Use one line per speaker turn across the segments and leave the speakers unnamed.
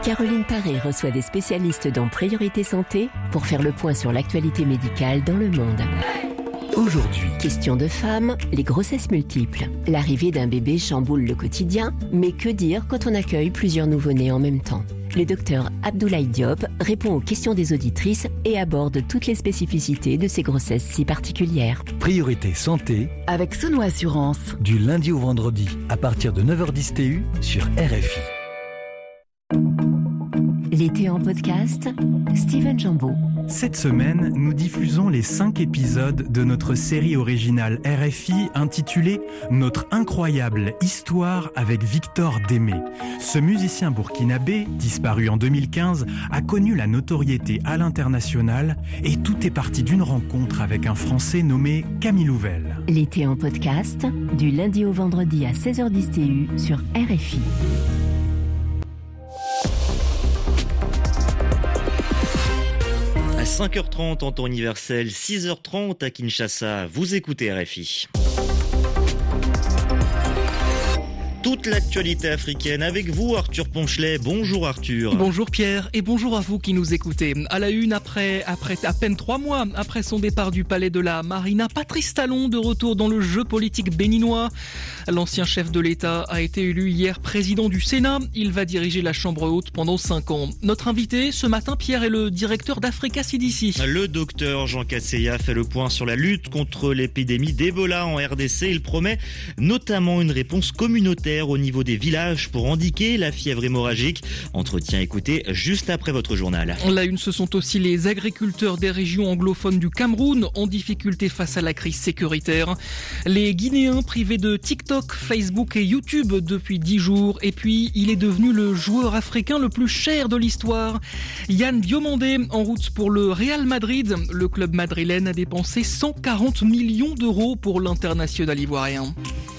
Caroline Paré reçoit des spécialistes dans Priorité Santé pour faire le point sur l'actualité médicale dans le monde. Aujourd'hui, question de femmes, les grossesses multiples. L'arrivée d'un bébé chamboule le quotidien, mais que dire quand on accueille plusieurs nouveau-nés en même temps ? Le docteur Abdoulaye Diop répond aux questions des auditrices et aborde toutes les spécificités de ces grossesses si particulières.
Priorité Santé
avec Sono Assurance.
Du lundi au vendredi à partir de 9h10 TU sur RFI.
L'été en podcast, Steven Jambeau.
Cette semaine, nous diffusons les 5 épisodes de notre série originale RFI intitulée « Notre incroyable histoire avec Victor Démé ». Ce musicien burkinabé, disparu en 2015, a connu la notoriété à l'international et tout est parti d'une rencontre avec un Français nommé Camille Louvel.
L'été en podcast, du lundi au vendredi à 16h10 TU sur RFI.
À 5h30 en temps universel, 6h30 à Kinshasa, vous écoutez RFI. Toute l'actualité africaine avec vous, Arthur Ponchelet. Bonjour Arthur.
Bonjour Pierre et bonjour à vous qui nous écoutez. À la une, après à peine 3 mois après son départ du palais de la Marina, Patrice Talon de retour dans le jeu politique béninois. L'ancien chef de l'État a été élu hier président du Sénat. Il va diriger la Chambre haute pendant 5 ans. Notre invité ce matin, Pierre, est le directeur d'Africa CDC.
Le docteur Jean Kasseya fait le point sur la lutte contre l'épidémie d'Ebola en RDC. Il promet notamment une réponse communautaire au niveau des villages pour endiguer la fièvre hémorragique. Entretien écouté juste après votre journal.
La une, ce sont aussi les agriculteurs des régions anglophones du Cameroun en difficulté face à la crise sécuritaire. Les Guinéens privés de TikTok, Facebook et YouTube depuis 10 jours. Et puis, il est devenu le joueur africain le plus cher de l'histoire. Yann Diomandé, en route pour le Real Madrid. Le club madrilène a dépensé 140 millions d'euros pour l'international ivoirien.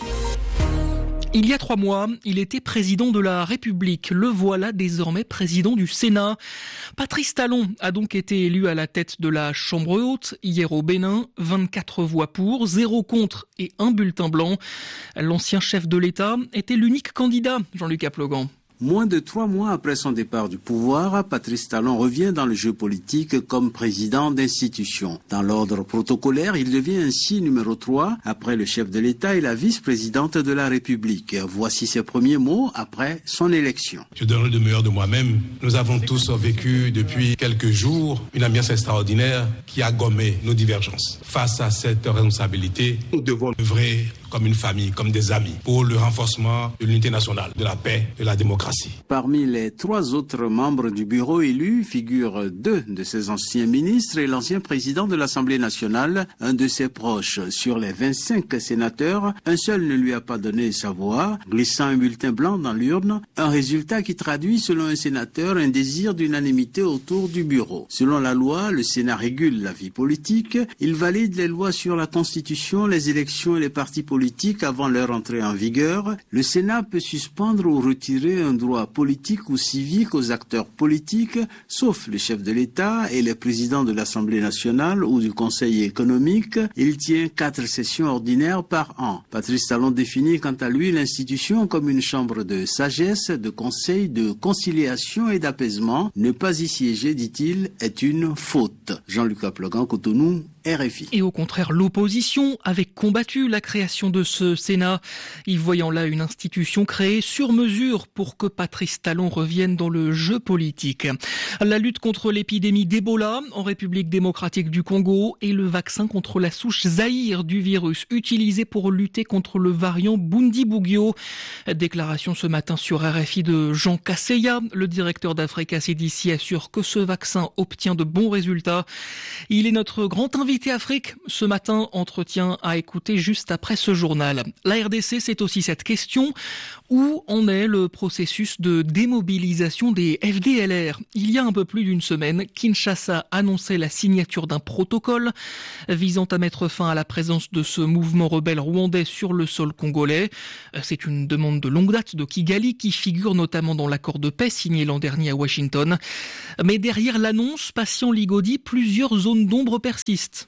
Il y a 3 mois, il était président de la République. Le voilà désormais président du Sénat. Patrice Talon a donc été élu à la tête de la Chambre haute hier au Bénin. 24 voix pour, 0 contre et 1 bulletin blanc. L'ancien chef de l'État était l'unique candidat, Jean-Luc Aplogan.
Moins de 3 mois après son départ du pouvoir, Patrice Talon revient dans le jeu politique comme président d'institution. Dans l'ordre protocolaire, il devient ainsi numéro 3 après le chef de l'État et la vice-présidente de la République. Voici ses premiers mots après son élection.
Je donnerai le meilleur de moi-même. Nous avons tous vécu depuis quelques jours une ambiance extraordinaire qui a gommé nos divergences. Face à cette responsabilité, nous devons œuvrer comme une famille, comme des amis, pour le renforcement de l'unité nationale, de la paix, de la démocratie.
Parmi les 3 autres membres du bureau élus figurent 2 de ses anciens ministres et l'ancien président de l'Assemblée nationale, un de ses proches. Sur les 25 sénateurs, un seul ne lui a pas donné sa voix, glissant un bulletin blanc dans l'urne, un résultat qui traduit, selon un sénateur, un désir d'unanimité autour du bureau. Selon la loi, le Sénat régule la vie politique, il valide les lois sur la Constitution, les élections et les partis politiques avant leur entrée en vigueur. Le Sénat peut suspendre ou retirer un droit politique ou civique aux acteurs politiques, sauf le chef de l'État et les présidents de l'Assemblée nationale ou du Conseil économique. Il tient 4 sessions ordinaires par an. Patrice Talon définit quant à lui l'institution comme une chambre de sagesse, de conseil, de conciliation et d'apaisement. Ne pas y siéger, dit-il, est une faute. Jean-Luc Aplogan, Cotonou, RFI.
Et au contraire, l'opposition avait combattu la création de ce Sénat, y voyant là une institution créée sur mesure pour que Patrice Talon revienne dans le jeu politique. La lutte contre l'épidémie d'Ebola en République démocratique du Congo et le vaccin contre la souche Zaïre du virus utilisé pour lutter contre le variant Bundibugyo. Déclaration ce matin sur RFI de Jean Kasseya, le directeur d'Africa CDC, assure que ce vaccin obtient de bons résultats. Il est notre grand invité Afrique ce matin, entretien à écouter juste après ce journal. La RDC, c'est aussi cette question. Où en est le processus de démobilisation des FDLR ? Il y a un peu plus d'une semaine, Kinshasa annonçait la signature d'un protocole visant à mettre fin à la présence de ce mouvement rebelle rwandais sur le sol congolais. C'est une demande de longue date de Kigali qui figure notamment dans l'accord de paix signé l'an dernier à Washington. Mais derrière l'annonce, patient Ligodi, plusieurs zones d'ombre persistent.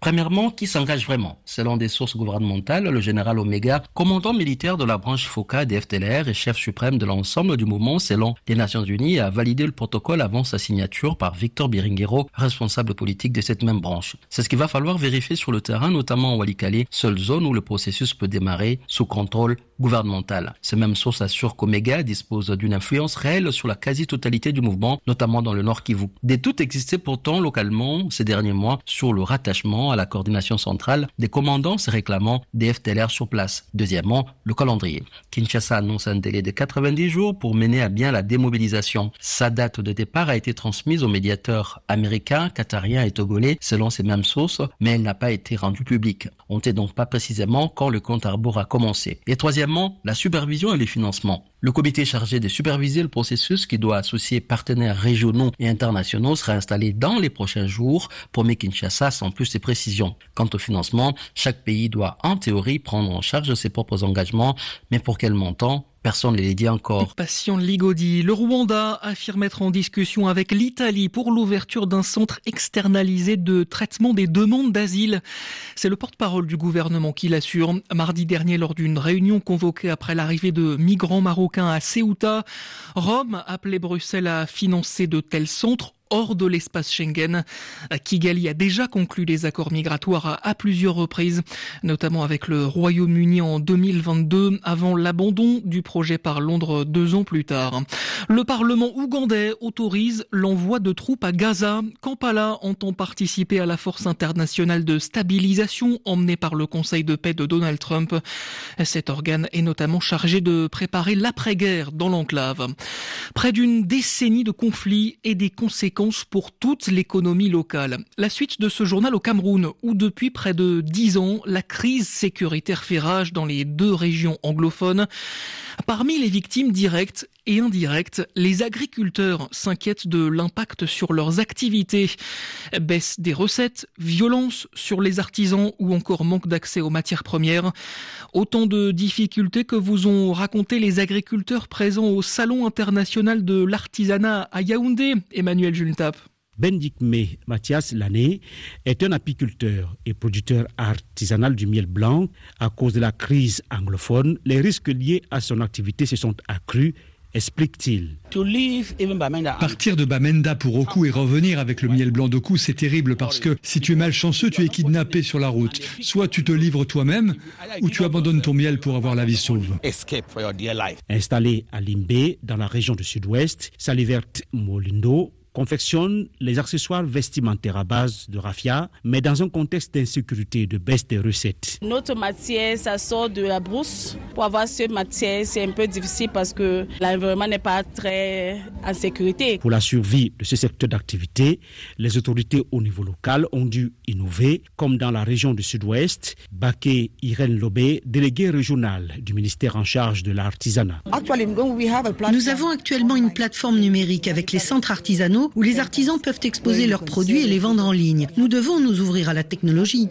Premièrement, qui s'engage vraiment? Selon des sources gouvernementales, le général Omega, commandant militaire de la branche FOCA des FDLR et chef suprême de l'ensemble du mouvement selon les Nations Unies, a validé le protocole avant sa signature par Victor Biringuero, responsable politique de cette même branche. C'est ce qu'il va falloir vérifier sur le terrain, notamment en Walikale, seule zone où le processus peut démarrer sous contrôle gouvernemental. Ces mêmes sources assurent qu'Omega dispose d'une influence réelle sur la quasi-totalité du mouvement, notamment dans le Nord Kivu. Des doutes existaient pourtant localement ces derniers mois sur le rattachement à la coordination centrale des commandants se réclamant des FDLR sur place. Deuxièmement, le calendrier. Kinshasa annonce un délai de 90 jours pour mener à bien la démobilisation. Sa date de départ a été transmise aux médiateurs américains, qatariens et togolais selon ces mêmes sources, mais elle n'a pas été rendue publique. On ne sait donc pas précisément quand le compte à rebours a commencé. Et troisièmement, la supervision et les financements. Le comité chargé de superviser le processus, qui doit associer partenaires régionaux et internationaux, sera installé dans les prochains jours, promet Kinshasa sans plus de précisions. Quant au financement, chaque pays doit en théorie prendre en charge ses propres engagements, mais pour quel montant ? Personne ne les dit encore.
Patient Ligodi, le Rwanda affirme être en discussion avec l'Italie pour l'ouverture d'un centre externalisé de traitement des demandes d'asile. C'est le porte-parole du gouvernement qui l'assure. Mardi dernier, lors d'une réunion convoquée après l'arrivée de migrants marocains à Ceuta, Rome appelait Bruxelles à financer de tels centres hors de l'espace Schengen. Kigali a déjà conclu des accords migratoires à plusieurs reprises, notamment avec le Royaume-Uni en 2022, avant l'abandon du projet par Londres 2 ans plus tard. Le Parlement ougandais autorise l'envoi de troupes à Gaza. Kampala entend participer à la force internationale de stabilisation emmenée par le Conseil de paix de Donald Trump. Cet organe est notamment chargé de préparer l'après-guerre dans l'enclave. Près d'une décennie de conflits et des conséquences pour toute l'économie locale. La suite de ce journal au Cameroun, où depuis près de 10 ans, la crise sécuritaire fait rage dans les 2 régions anglophones. Parmi les victimes directes et indirectes, les agriculteurs s'inquiètent de l'impact sur leurs activités. Baisse des recettes, violence sur les artisans ou encore manque d'accès aux matières premières. Autant de difficultés que vous ont raconté les agriculteurs présents au Salon international de l'artisanat à Yaoundé, Emmanuel Jultap.
Bendikme Mathias Lané est un apiculteur et producteur artisanal du miel blanc. À cause de la crise anglophone, les risques liés à son activité se sont accrus, explique-t-il.
Partir de Bamenda pour Oku et revenir avec le miel blanc d'Oku, c'est terrible parce que si tu es malchanceux, tu es kidnappé sur la route. Soit tu te livres toi-même ou tu abandonnes ton miel pour avoir la vie sauve.
Installé à Limbe, dans la région du sud-ouest, Salivert Molindo confectionne les accessoires vestimentaires à base de raffia, mais dans un contexte d'insécurité et de baisse des recettes.
Notre matière, ça sort de la brousse. Pour avoir cette matière, c'est un peu difficile parce que l'environnement n'est pas très en sécurité.
Pour la survie de ce secteur d'activité, les autorités au niveau local ont dû innover, comme dans la région du sud-ouest. Baké Irène Lobé, déléguée régionale du ministère en charge de l'artisanat.
Nous avons actuellement une plateforme numérique avec les centres artisanaux où les artisans peuvent exposer leurs produits et les vendre en ligne. Nous devons nous ouvrir à la technologie.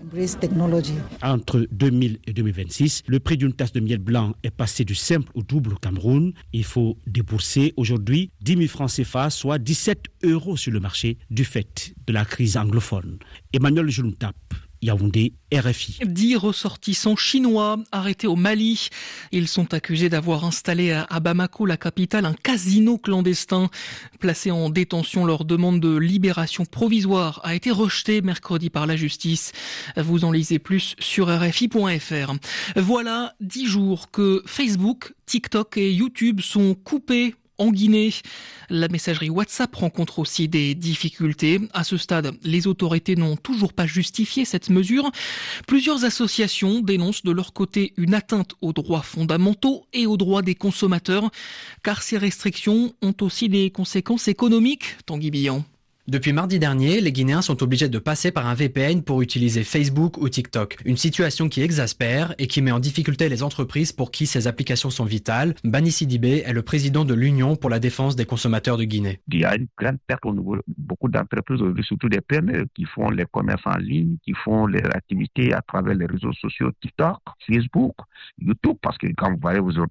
Entre 2000 et 2026, le prix d'une tasse de miel blanc est passé du simple au double au Cameroun. Il faut débourser aujourd'hui 10 000 francs CFA, soit 17 € sur le marché du fait de la crise anglophone. Emmanuel Juntap, Yaoundé, RFI.
10 ressortissants chinois arrêtés au Mali. Ils sont accusés d'avoir installé à Bamako, la capitale, un casino clandestin. Placé en détention, leur demande de libération provisoire a été rejetée mercredi par la justice. Vous en lisez plus sur RFI.fr. Voilà 10 jours que Facebook, TikTok et YouTube sont coupés en Guinée. La messagerie WhatsApp rencontre aussi des difficultés. À ce stade, les autorités n'ont toujours pas justifié cette mesure. Plusieurs associations dénoncent de leur côté une atteinte aux droits fondamentaux et aux droits des consommateurs, car ces restrictions ont aussi des conséquences économiques. Tanguy Billon.
Depuis mardi dernier, les Guinéens sont obligés de passer par un VPN pour utiliser Facebook ou TikTok. Une situation qui exaspère et qui met en difficulté les entreprises pour qui ces applications sont vitales. Bani Sidibé est le président de l'Union pour la défense des consommateurs de Guinée.
Il y a une grande perte au niveau de beaucoup d'entreprises, surtout des PME qui font les commerces en ligne, qui font les activités à travers les réseaux sociaux TikTok, Facebook, YouTube, parce que quand vous voyez aujourd'hui,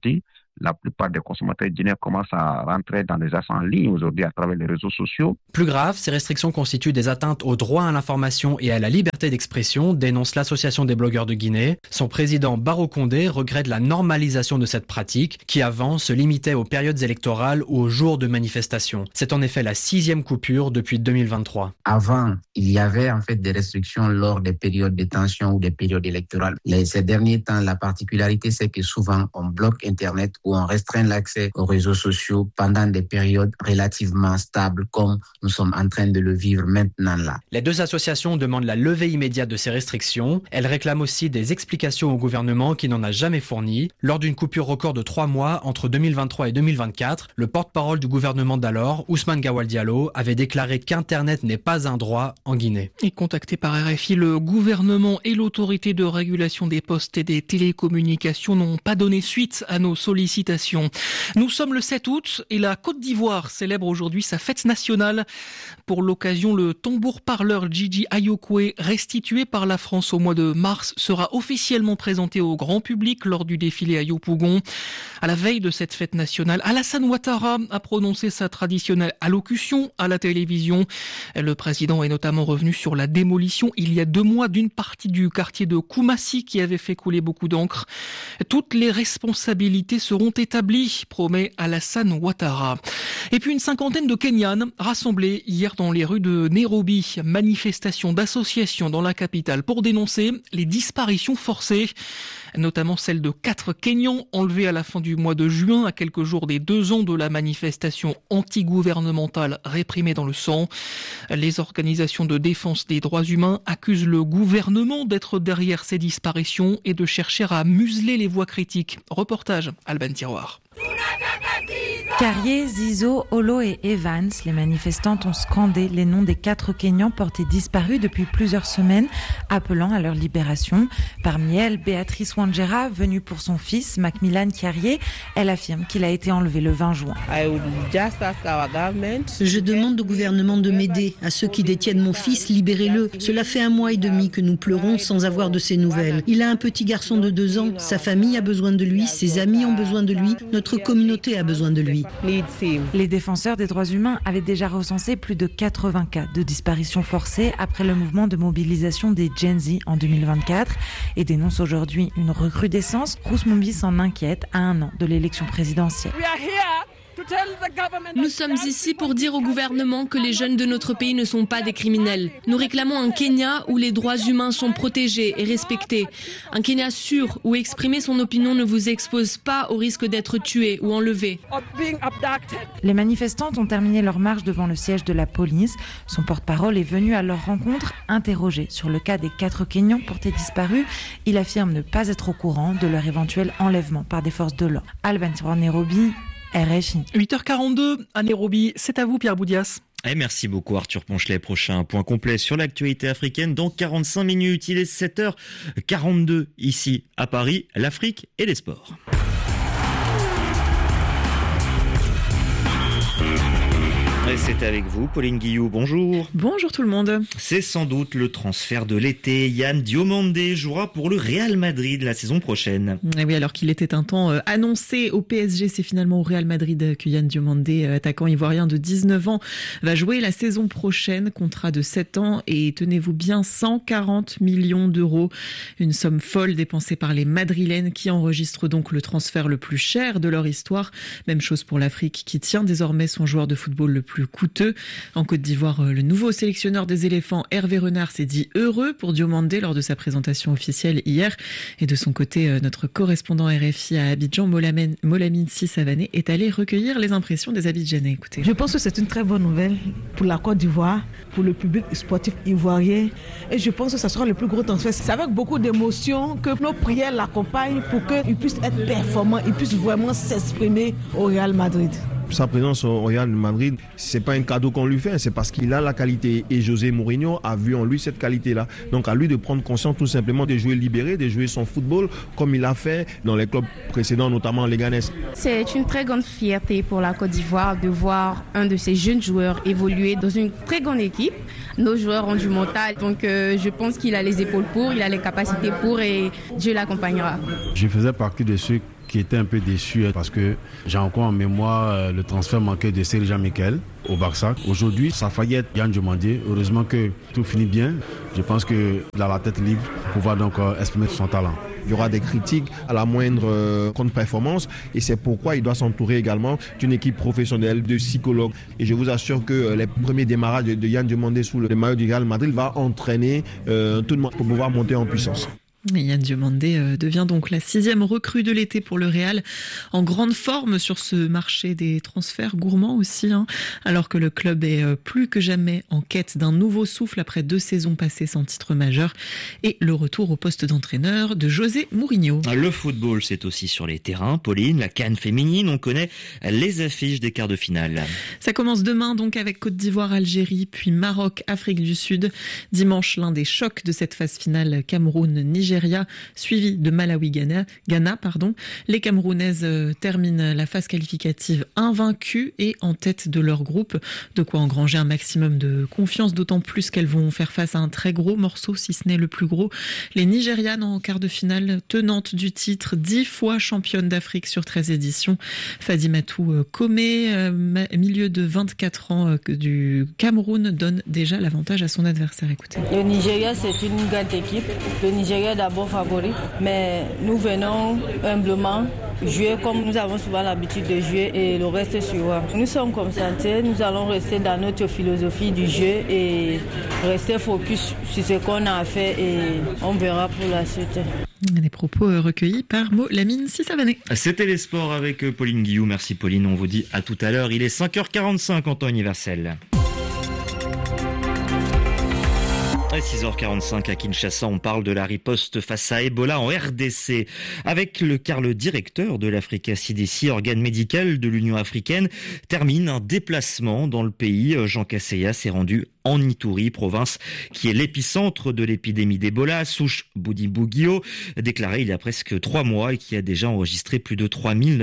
la plupart des consommateurs guinéens commencent à rentrer dans des achats en ligne aujourd'hui à travers les réseaux sociaux.
Plus grave, ces restrictions constituent des atteintes au droit à l'information et à la liberté d'expression, dénonce l'Association des blogueurs de Guinée. Son président Barrow Condé regrette la normalisation de cette pratique qui avant se limitait aux périodes électorales ou aux jours de manifestation. C'est en effet la 6e coupure depuis 2023.
Avant, il y avait en fait des restrictions lors des périodes de tension ou des périodes électorales. Ces derniers temps, la particularité, c'est que souvent on bloque Internet ou on restreint l'accès aux réseaux sociaux pendant des périodes relativement stables comme nous sommes en train de le vivre maintenant là.
Les deux associations demandent la levée immédiate de ces restrictions. Elles réclament aussi des explications au gouvernement qui n'en a jamais fourni. Lors d'une coupure record de 3 mois entre 2023 et 2024, le porte-parole du gouvernement d'alors, Ousmane Gawal Diallo, avait déclaré qu'Internet n'est pas un droit en Guinée.
Et contacté par RFI, le gouvernement et l'autorité de régulation des postes et des télécommunications n'ont pas donné suite à nos sollicitations. Nous sommes le 7 août et la Côte d'Ivoire célèbre aujourd'hui sa fête nationale. Pour l'occasion, le tambour-parleur Gigi Ayokwe, restitué par la France au mois de mars, sera officiellement présenté au grand public lors du défilé à Yopougon. À la veille de cette fête nationale, Alassane Ouattara a prononcé sa traditionnelle allocution à la télévision. Le président est notamment revenu sur la démolition il y a 2 mois d'une partie du quartier de Koumassi qui avait fait couler beaucoup d'encre. Toutes les responsabilités seront établies, promet Alassane Ouattara. Et puis une cinquantaine de Kenyanes rassemblés hier dans les rues de Nairobi. Manifestation d'associations dans la capitale pour dénoncer les disparitions forcées, notamment celle de 4 Kenyans enlevés à la fin du mois de juin, à quelques jours des 2 ans de la manifestation antigouvernementale réprimée dans le sang. Les organisations de défense des droits humains accusent le gouvernement d'être derrière ces disparitions et de chercher à museler les voix critiques. Reportage Alban Tiroir.
Carrier, Zizo, Olo et Evans, les manifestantes ont scandé les noms des 4 Kenyans portés disparus depuis plusieurs semaines, appelant à leur libération. Parmi elles, Béatrice Wangera, venue pour son fils, Macmillan Carrier. Elle affirme qu'il a été enlevé le 20 juin.
Je demande au gouvernement de m'aider. À ceux qui détiennent mon fils, libérez-le. Cela fait 1 mois et demi que nous pleurons sans avoir de ses nouvelles. Il a un petit garçon de 2 ans. Sa famille a besoin de lui, ses amis ont besoin de lui, notre communauté a besoin de lui.
Les défenseurs des droits humains avaient déjà recensé plus de 80 cas de disparition forcée après le mouvement de mobilisation des Gen Z en 2024 et dénoncent aujourd'hui une recrudescence. Rousmombi s'en inquiète à 1 an de l'élection présidentielle.
Nous sommes ici pour dire au gouvernement que les jeunes de notre pays ne sont pas des criminels. Nous réclamons un Kenya où les droits humains sont protégés et respectés. Un Kenya sûr où exprimer son opinion ne vous expose pas au risque d'être tué ou enlevé.
Les manifestantes ont terminé leur marche devant le siège de la police. Son porte-parole est venu à leur rencontre interrogé sur le cas des 4 Kenyans portés disparus. Il affirme ne pas être au courant de leur éventuel enlèvement par des forces de l'ordre. Alban Tiroir, Nairobi, RFI.
8h42 à Nairobi, c'est à vous Pierre Boudias.
Et merci beaucoup Arthur Ponchelet. Prochain point complet sur l'actualité africaine dans 45 minutes. Il est 7h42 ici à Paris, l'Afrique et les sports. Et c'est avec vous, Pauline Guillou, bonjour.
Bonjour tout le monde.
C'est sans doute le transfert de l'été. Yann Diomandé jouera pour le Real Madrid la saison prochaine.
Et oui, alors qu'il était un temps annoncé au PSG, c'est finalement au Real Madrid que Yann Diomandé, attaquant ivoirien de 19 ans, va jouer la saison prochaine. Contrat de 7 ans et tenez-vous bien, 140 millions d'euros. Une somme folle dépensée par les Madrilènes qui enregistrent donc le transfert le plus cher de leur histoire. Même chose pour l'Afrique qui tient désormais son joueur de football le plus coûteux. En Côte d'Ivoire, le nouveau sélectionneur des éléphants, Hervé Renard, s'est dit heureux pour Diomandé lors de sa présentation officielle hier. Et de son côté, notre correspondant RFI à Abidjan, Molamine Sissavané, est allé recueillir les impressions des Abidjanais. Écoutez.
Je pense que c'est une très bonne nouvelle pour la Côte d'Ivoire, pour le public sportif ivoirien. Et je pense que ça sera le plus gros transfert. C'est avec beaucoup d'émotion que nos prières l'accompagnent pour qu'il puisse être performant, il puisse vraiment s'exprimer au Real Madrid.
Sa présence au Real Madrid, c'est pas un cadeau qu'on lui fait, c'est parce qu'il a la qualité et José Mourinho a vu en lui cette qualité-là. Donc à lui de prendre conscience tout simplement de jouer libéré, de jouer son football comme il a fait dans les clubs précédents, notamment les Leganés.
C'est une très grande fierté pour la Côte d'Ivoire de voir un de ces jeunes joueurs évoluer dans une très grande équipe. Nos joueurs ont du mental, donc je pense qu'il a les épaules pour, il a les capacités pour et Dieu l'accompagnera.
Je faisais partie de ceux
qui était un peu déçu parce que j'ai encore en mémoire le transfert manqué de Serge Jean-Michel au Barça. Aujourd'hui, ça a failli être Yann Diomandé. Heureusement que tout finit bien. Je pense qu'il a la tête libre pour pouvoir donc exprimer son talent.
Il y aura des critiques à la moindre contre-performance et c'est pourquoi il doit s'entourer également d'une équipe professionnelle, de psychologues. Et je vous assure que les premiers démarrages de Yann Diomandé sous le maillot du Real Madrid va entraîner tout le monde pour pouvoir monter en puissance.
Yann Diomandé devient donc la 6e recrue de l'été pour le Real, en grande forme sur ce marché des transferts gourmands aussi, alors que le club est plus que jamais en quête d'un nouveau souffle après 2 saisons passées sans titre majeur et le retour au poste d'entraîneur de José Mourinho.
Le football, c'est aussi sur les terrains. Pauline, la CAN féminine, on connaît les affiches des quarts de finale.
Ça commence demain donc avec Côte d'Ivoire, Algérie, puis Maroc, Afrique du Sud. Dimanche, l'un des chocs de cette phase finale, Cameroun-Nigeria, suivi de Malawi-Ghana. Les Camerounaises terminent la phase qualificative invaincues et en tête de leur groupe. De quoi engranger un maximum de confiance, d'autant plus qu'elles vont faire face à un très gros morceau, si ce n'est le plus gros. Les Nigérianes en quart de finale, tenantes du titre, 10 fois championne d'Afrique sur 13 éditions. Fadimatou Komé, milieu de 24 ans du Cameroun, donne déjà l'avantage à son adversaire. Écoutez.
Le Nigeria, c'est une grande équipe. Le Nigeria d'abord favori, mais nous venons humblement jouer comme nous avons souvent l'habitude de jouer et le reste suivra. Nous sommes concentrés, nous allons rester dans notre philosophie du jeu et rester focus sur ce qu'on a fait et on verra pour la suite.
Des propos recueillis par Lamine Sissavané.
C'était les sports avec Pauline Guillou. Merci Pauline, on vous dit à tout à l'heure. Il est 5h45 en temps universel. À 6h45 à Kinshasa, on parle de la riposte face à Ebola en RDC. Avec le directeur de l'Africa CDC, organe médical de l'Union africaine, termine un déplacement dans le pays. Jean Kaseya s'est rendu en Ituri, province qui est l'épicentre de l'épidémie d'Ebola, souche Budi-Bugio, déclarée il y a presque 3 mois et qui a déjà enregistré plus de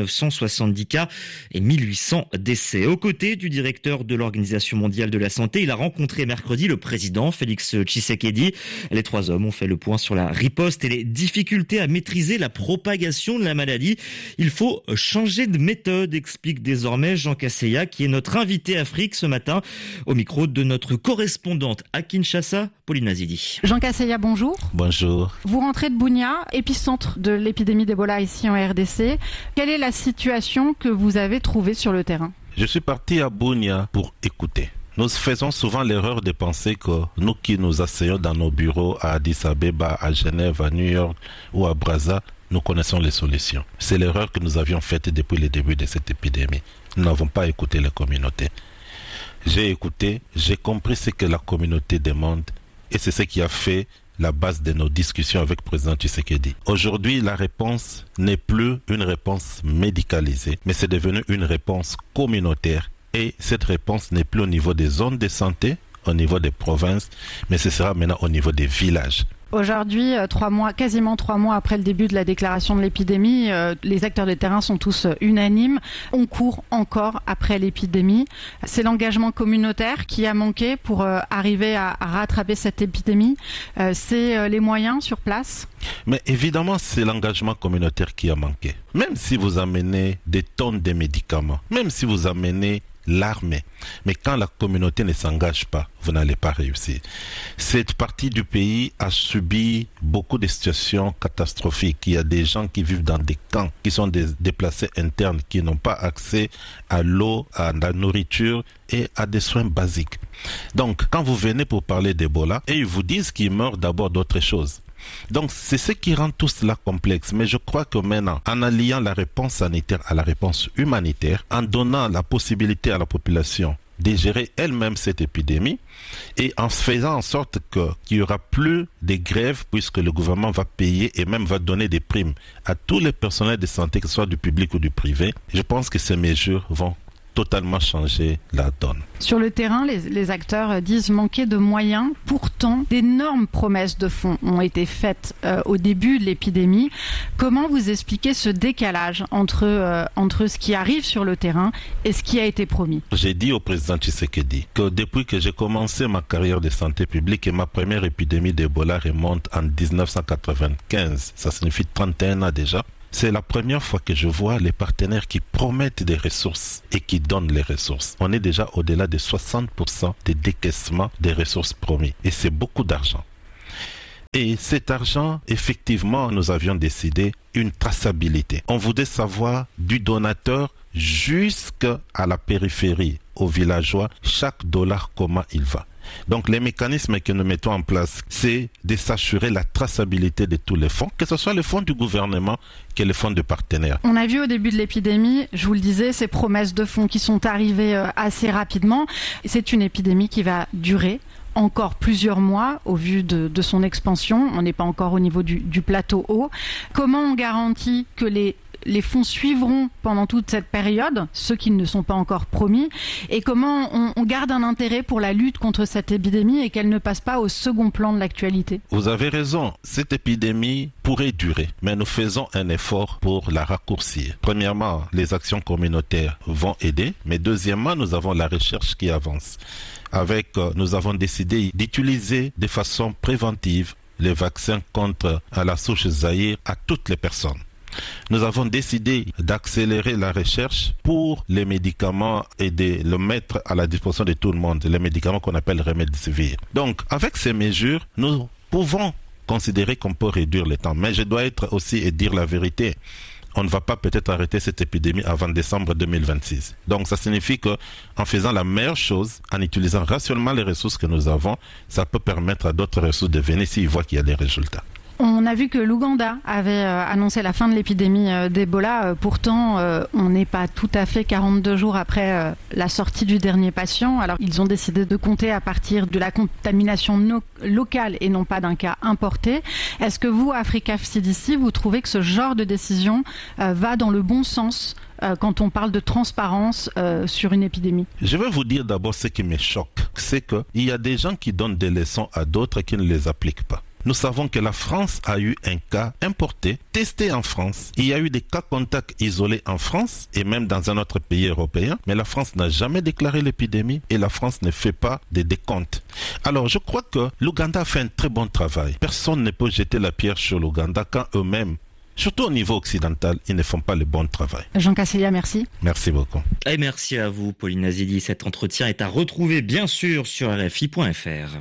3970 cas et 1800 décès. Aux côtés du directeur de l'Organisation mondiale de la santé, il a rencontré mercredi le président Félix Tshisekedi. Les 3 hommes ont fait le point sur la riposte et les difficultés à maîtriser la propagation de la maladie. Il faut changer de méthode, explique désormais Jean Kaseya, qui est notre invité Afrique ce matin, au micro de notre correspondante à Kinshasa, Pauline Azidi.
Jean Kaseya, bonjour.
Bonjour.
Vous rentrez de Bunia, épicentre de l'épidémie d'Ebola ici en RDC. Quelle est la situation que vous avez trouvée sur le terrain ?
Je suis parti à Bunia pour écouter. Nous faisons souvent l'erreur de penser que nous qui nous asseyons dans nos bureaux à Addis Abeba, à Genève, à New York ou à Brazza, nous connaissons les solutions. C'est l'erreur que nous avions faite depuis le début de cette épidémie. Nous n'avons pas écouté les communautés. J'ai écouté, j'ai compris ce que la communauté demande et c'est ce qui a fait la base de nos discussions avec le président Tshisekedi. Aujourd'hui, la réponse n'est plus une réponse médicalisée, mais c'est devenu une réponse communautaire. Et cette réponse n'est plus au niveau des zones de santé, au niveau des provinces, mais ce sera maintenant au niveau des villages.
Aujourd'hui, quasiment 3 mois après le début de la déclaration de l'épidémie, les acteurs de terrain sont tous unanimes. On court encore après l'épidémie. C'est l'engagement communautaire qui a manqué pour arriver à rattraper cette épidémie. C'est les moyens sur place.
Mais évidemment, c'est l'engagement communautaire qui a manqué. Même si vous amenez des tonnes de médicaments, même si vous amenez l'armée. Mais quand la communauté ne s'engage pas, vous n'allez pas réussir. Cette partie du pays a subi beaucoup de situations catastrophiques. Il y a des gens qui vivent dans des camps, qui sont des déplacés internes, qui n'ont pas accès à l'eau, à la nourriture et à des soins basiques. Donc, quand vous venez pour parler d'Ebola, et ils vous disent qu'ils meurent d'abord d'autres choses. Donc c'est ce qui rend tout cela complexe. Mais je crois que maintenant, en alliant la réponse sanitaire à la réponse humanitaire, en donnant la possibilité à la population de gérer elle-même cette épidémie et en faisant en sorte qu'il n'y aura plus de grèves puisque le gouvernement va payer et même va donner des primes à tous les personnels de santé, que ce soit du public ou du privé, je pense que ces mesures vont totalement changer la donne.
Sur le terrain, les acteurs disent manquer de moyens. Pourtant, d'énormes promesses de fonds ont été faites au début de l'épidémie. Comment vous expliquez ce décalage entre ce qui arrive sur le terrain et ce qui a été promis ?
J'ai dit au président Tshisekedi que depuis que j'ai commencé ma carrière de santé publique et ma première épidémie d'Ebola remonte en 1995, ça signifie 31 ans déjà, C'est la première fois que je vois les partenaires qui promettent des ressources et qui donnent les ressources. On est déjà au-delà de 60% des décaissements des ressources promis. Et c'est beaucoup d'argent. Et cet argent, effectivement, nous avions décidé une traçabilité. On voulait savoir du donateur jusqu'à la périphérie, aux villageois, chaque dollar, comment il va. Donc les mécanismes que nous mettons en place, c'est de s'assurer la traçabilité de tous les fonds, que ce soit les fonds du gouvernement que les fonds de partenaires.
On a vu au début de l'épidémie, je vous le disais, ces promesses de fonds qui sont arrivées assez rapidement. C'est une épidémie qui va durer encore plusieurs mois au vu de son expansion. On n'est pas encore au niveau du plateau haut. Comment on garantit que les fonds suivront pendant toute cette période, ceux qui ne sont pas encore promis, et comment on garde un intérêt pour la lutte contre cette épidémie et qu'elle ne passe pas au second plan de l'actualité?
Vous avez raison, cette épidémie pourrait durer, mais nous faisons un effort pour la raccourcir. Premièrement, les actions communautaires vont aider, mais deuxièmement, nous avons la recherche qui avance. Nous avons décidé d'utiliser de façon préventive les vaccins contre la souche Zaïre à toutes les personnes. Nous avons décidé d'accélérer la recherche pour les médicaments et de le mettre à la disposition de tout le monde, les médicaments qu'on appelle Remdesivir. Donc, avec ces mesures, nous pouvons considérer qu'on peut réduire le temps. Mais je dois être aussi et dire la vérité. On ne va pas peut-être arrêter cette épidémie avant décembre 2026. Donc ça signifie qu'en faisant la meilleure chose, en utilisant rationnellement les ressources que nous avons, ça peut permettre à d'autres ressources de venir s'ils voient qu'il y a des résultats.
On a vu que l'Ouganda avait annoncé la fin de l'épidémie d'Ebola. Pourtant, on n'est pas tout à fait 42 jours après la sortie du dernier patient. Alors, ils ont décidé de compter à partir de la contamination locale et non pas d'un cas importé. Est-ce que vous, Africa CDC, vous trouvez que ce genre de décision va dans le bon sens quand on parle de transparence sur une épidémie?
Je vais vous dire d'abord ce qui me choque. C'est qu'il y a des gens qui donnent des leçons à d'autres qui ne les appliquent pas. Nous savons que la France a eu un cas importé, testé en France. Il y a eu des cas contacts isolés en France et même dans un autre pays européen, mais la France n'a jamais déclaré l'épidémie et la France ne fait pas de décompte. Alors je crois que l'Ouganda a fait un très bon travail. Personne ne peut jeter la pierre sur l'Ouganda quand eux-mêmes, surtout au niveau occidental, ils ne font pas le bon travail.
Jean Casseya, merci.
Merci beaucoup.
Et merci à vous, Pauline Azidi. Cet entretien est à retrouver bien sûr sur RFI.fr.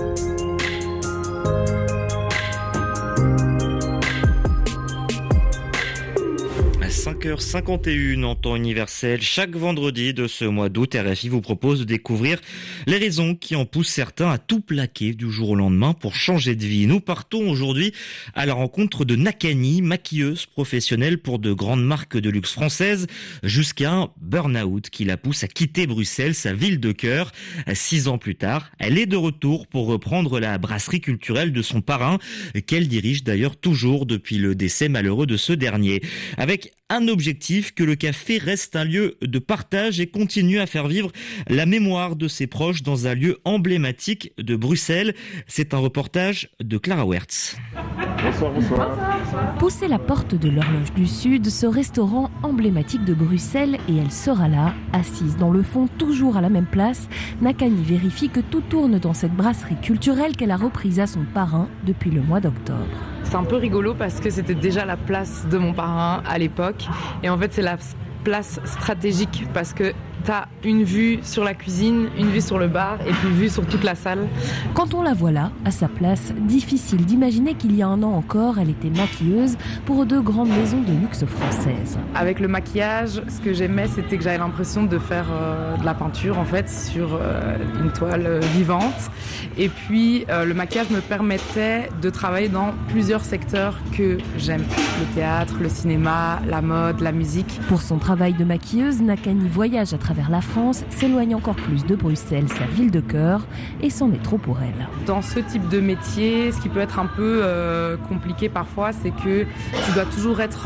5h51 en temps universel. Chaque vendredi de ce mois d'août, RFI vous propose de découvrir les raisons qui en poussent certains à tout plaquer du jour au lendemain pour changer de vie. Nous partons aujourd'hui à la rencontre de Nakani, maquilleuse professionnelle pour de grandes marques de luxe françaises, jusqu'à un burn-out qui la pousse à quitter Bruxelles, sa ville de cœur. 6 ans plus tard, elle est de retour pour reprendre la brasserie culturelle de son parrain, qu'elle dirige d'ailleurs toujours depuis le décès malheureux de ce dernier. Avec un objectif, que le café reste un lieu de partage et continue à faire vivre la mémoire de ses proches dans un lieu emblématique de Bruxelles. C'est un reportage de Clara Wertz.
Bonsoir, bonsoir. Poussez la porte de l'Horloge du Sud, ce restaurant emblématique de Bruxelles, et elle sera là, assise dans le fond, toujours à la même place. Nakani vérifie que tout tourne dans cette brasserie culturelle qu'elle a reprise à son parrain depuis le mois d'octobre.
C'est un peu rigolo parce que c'était déjà la place de mon parrain à l'époque. Et en fait, c'est la place stratégique parce que t'as une vue sur la cuisine, une vue sur le bar et puis une vue sur toute la salle.
Quand on la voit là, à sa place, difficile d'imaginer qu'il y a un an encore, elle était maquilleuse pour 2 grandes maisons de luxe françaises.
Avec le maquillage, ce que j'aimais, c'était que j'avais l'impression de faire de la peinture en fait sur une toile vivante. Et puis le maquillage me permettait de travailler dans plusieurs secteurs que j'aime. Le théâtre, le cinéma, la mode, la musique.
Pour son travail de maquilleuse, Nakani voyage à travers la France, s'éloigne encore plus de Bruxelles, sa ville de cœur, et c'en est trop pour elle.
Dans ce type de métier, ce qui peut être un peu compliqué parfois, c'est que tu dois toujours être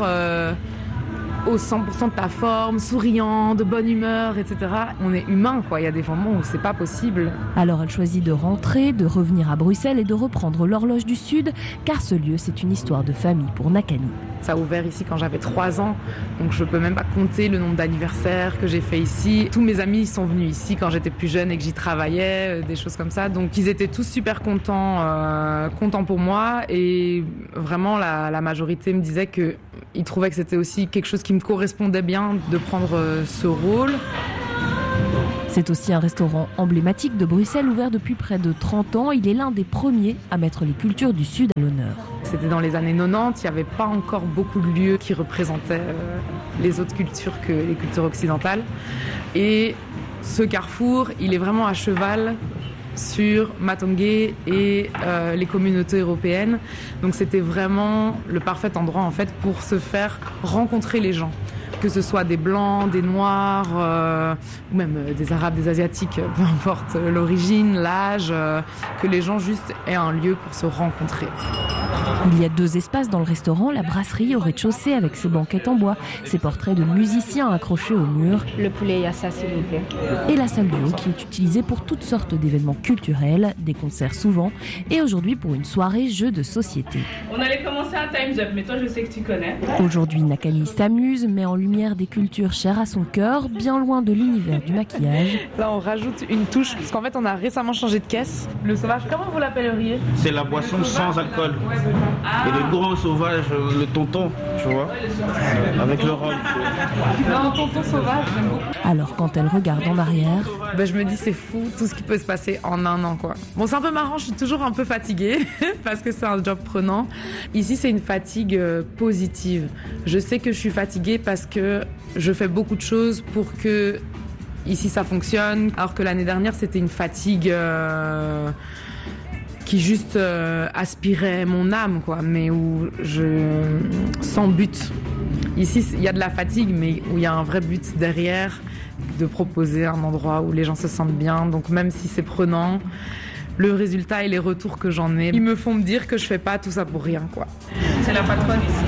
au 100% de ta forme, souriant, de bonne humeur, etc. On est humain, quoi. Il y a des moments où c'est pas possible.
Alors elle choisit de rentrer, de revenir à Bruxelles et de reprendre l'Horloge du Sud, car ce lieu, c'est une histoire de famille pour Nakani.
Ça a ouvert ici quand j'avais 3 ans, donc je peux même pas compter le nombre d'anniversaires que j'ai fait ici. Tous mes amis sont venus ici quand j'étais plus jeune et que j'y travaillais, des choses comme ça. Donc ils étaient tous super contents pour moi, et vraiment la majorité me disait qu'ils trouvaient que c'était aussi quelque chose qui me correspondait bien de prendre ce rôle.
C'est aussi un restaurant emblématique de Bruxelles, ouvert depuis près de 30 ans. Il est l'un des premiers à mettre les cultures du Sud à l'honneur.
C'était dans les années 90, il n'y avait pas encore beaucoup de lieux qui représentaient les autres cultures que les cultures occidentales. Et ce carrefour, il est vraiment à cheval sur Matongué et les communautés européennes. Donc c'était vraiment le parfait endroit en fait pour se faire rencontrer les gens. Que ce soit des blancs, des noirs, ou même des arabes, des asiatiques, peu importe l'origine, l'âge, que les gens juste aient un lieu pour se rencontrer.
Il y a 2 espaces dans le restaurant, la brasserie au rez-de-chaussée avec ses banquettes en bois, ses portraits de musiciens accrochés au mur.
Le poulet, il y a ça s'il vous plaît.
Et la salle du haut qui est utilisée pour toutes sortes d'événements culturels, des concerts souvent, et aujourd'hui pour une soirée jeux de société.
On allait commencer un Time's Up, mais toi je sais que tu connais.
Aujourd'hui, Nakani s'amuse, met en lumière des cultures chères à son cœur, bien loin de l'univers du maquillage.
Là on rajoute une touche, parce qu'en fait on a récemment changé de caisse. Le sauvage, comment vous l'appelleriez?
C'est la boisson sans alcool. Et le grand sauvage, le tonton, tu vois, avec le rhum.
Non, tonton sauvage, j'aime beaucoup.
Alors quand elle regarde en arrière,
je me dis c'est fou tout ce qui peut se passer en un an quoi. Bon, c'est un peu marrant, je suis toujours un peu fatiguée parce que c'est un job prenant. Ici c'est une fatigue positive. Je sais que je suis fatiguée parce que je fais beaucoup de choses pour que ici ça fonctionne, alors que l'année dernière c'était une fatigue qui juste aspirait mon âme quoi, mais où sans but. Ici il y a de la fatigue mais où il y a un vrai but derrière, de proposer un endroit où les gens se sentent bien. Donc même si c'est prenant, le résultat et les retours que j'en ai, ils me font me dire que je fais pas tout ça pour rien quoi.
C'est la patronne ici.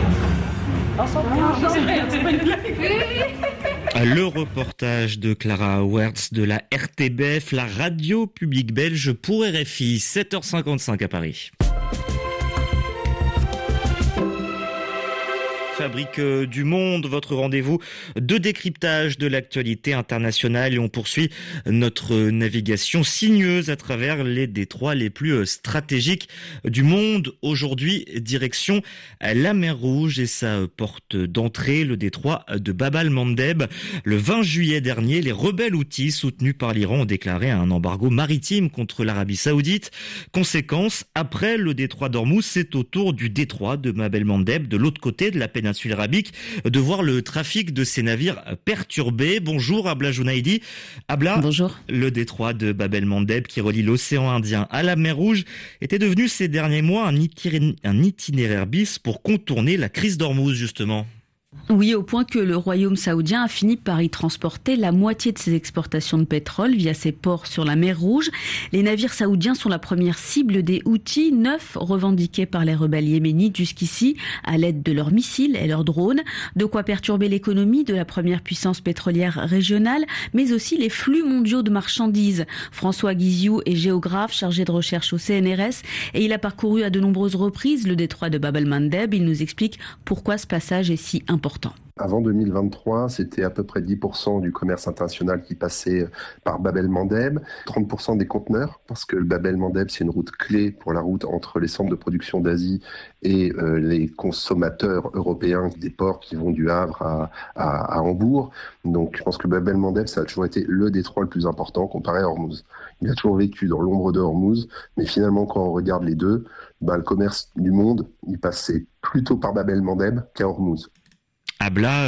Le reportage de Clara Wertz de la RTBF, la radio publique belge pour RFI, 7h55 à Paris. Fabrique du Monde, votre rendez-vous de décryptage de l'actualité internationale, et on poursuit notre navigation sinueuse à travers les détroits les plus stratégiques du monde. Aujourd'hui, direction la mer Rouge et sa porte d'entrée, le détroit de Bab el-Mandeb. Le 20 juillet dernier, les rebelles houthis soutenus par l'Iran ont déclaré un embargo maritime contre l'Arabie Saoudite. Conséquence, après le détroit d'Ormuz, c'est au tour du détroit de Bab el-Mandeb, de l'autre côté de la péninsule arabique, de voir le trafic de ces navires perturbé. Bonjour Abla Jounaidi. Abla,
bonjour.
Le détroit de Bab el-Mandeb qui relie l'océan Indien à la mer Rouge était devenu ces derniers mois un itinéraire bis pour contourner la crise d'Ormuz justement.
Oui, au point que le royaume saoudien a fini par y transporter la moitié de ses exportations de pétrole via ses ports sur la mer Rouge. Les navires saoudiens sont la première cible des Houthis, 9 revendiqués par les rebelles yéménites jusqu'ici, à l'aide de leurs missiles et leurs drones. De quoi perturber l'économie de la première puissance pétrolière régionale, mais aussi les flux mondiaux de marchandises. François Guiziou est géographe chargé de recherche au CNRS et il a parcouru à de nombreuses reprises le détroit de Bab el-Mandeb. Il nous explique pourquoi ce passage est si important.
Avant 2023, c'était à peu près 10% du commerce international qui passait par Bab el-Mandeb, 30% des conteneurs, parce que le Bab el-Mandeb, c'est une route clé pour la route entre les centres de production d'Asie et les consommateurs européens des ports qui vont du Havre à Hambourg. Donc je pense que Bab el-Mandeb, ça a toujours été le détroit le plus important comparé à Hormuz. Il a toujours vécu dans l'ombre de Hormuz, mais finalement quand on regarde les deux, le commerce du monde, il passait plutôt par Bab el-Mandeb qu'à Hormuz.
Abla,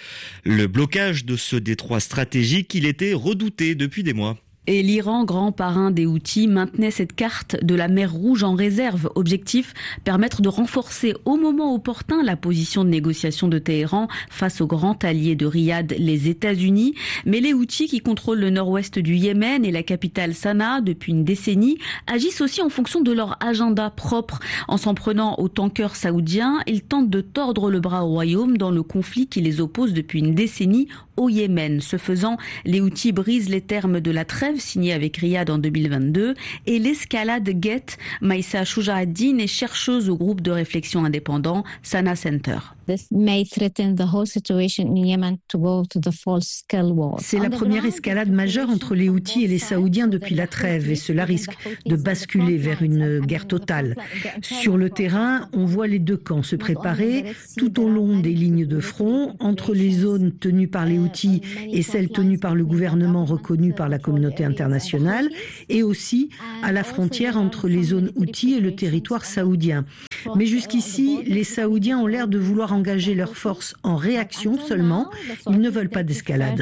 le blocage de ce détroit stratégique, il était redouté depuis des mois.
Et l'Iran, grand parrain des Houthis, maintenait cette carte de la mer Rouge en réserve. Objectif, permettre de renforcer au moment opportun la position de négociation de Téhéran face au grand allié de Riyad, les États-Unis. Mais les Houthis, qui contrôlent le nord-ouest du Yémen et la capitale Sanaa depuis une décennie, agissent aussi en fonction de leur agenda propre. En s'en prenant aux tankers saoudiens, ils tentent de tordre le bras au royaume dans le conflit qui les oppose depuis une décennie au Yémen. Ce faisant, les Houthis brisent les termes de la trêve signée avec Riyad en 2022 et l'escalade guette. Maïssa Choujahaddine est chercheuse au groupe de réflexion indépendant Sana Center.
C'est la première escalade majeure entre les Houthis et les Saoudiens depuis la trêve et cela risque de basculer vers une guerre totale. Sur le terrain, on voit les deux camps se préparer tout au long des lignes de front, entre les zones tenues par les Houthis et celles tenues par le gouvernement reconnu par la communauté internationale, et aussi à la frontière entre les zones Houthis et le territoire saoudien. Mais jusqu'ici, les Saoudiens ont l'air de vouloir engager leurs forces en réaction seulement. Ils ne veulent pas d'escalade.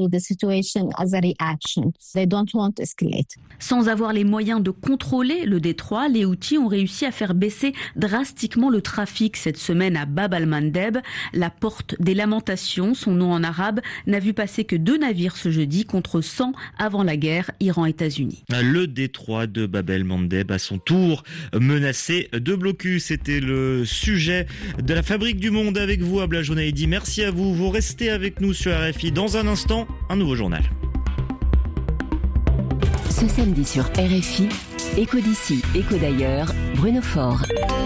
Sans avoir les moyens de contrôler le détroit, les Houthis ont réussi à faire baisser drastiquement le trafic cette semaine à Bab al-Mandeb. La porte des lamentations, son nom en arabe, n'a vu passer que 2 navires ce jeudi contre 100 avant la guerre Iran-États-Unis.
Le détroit de Bab el-Mandeb à son tour menacé de blocus. C'était le sujet de la Fabrique du Monde avec vous, Abla Jonaïdi. Merci à vous. Vous restez avec nous sur RFI. Dans un instant, un nouveau journal.
Ce samedi sur RFI, Écho d'ici, Écho d'ailleurs, Bruno Faure.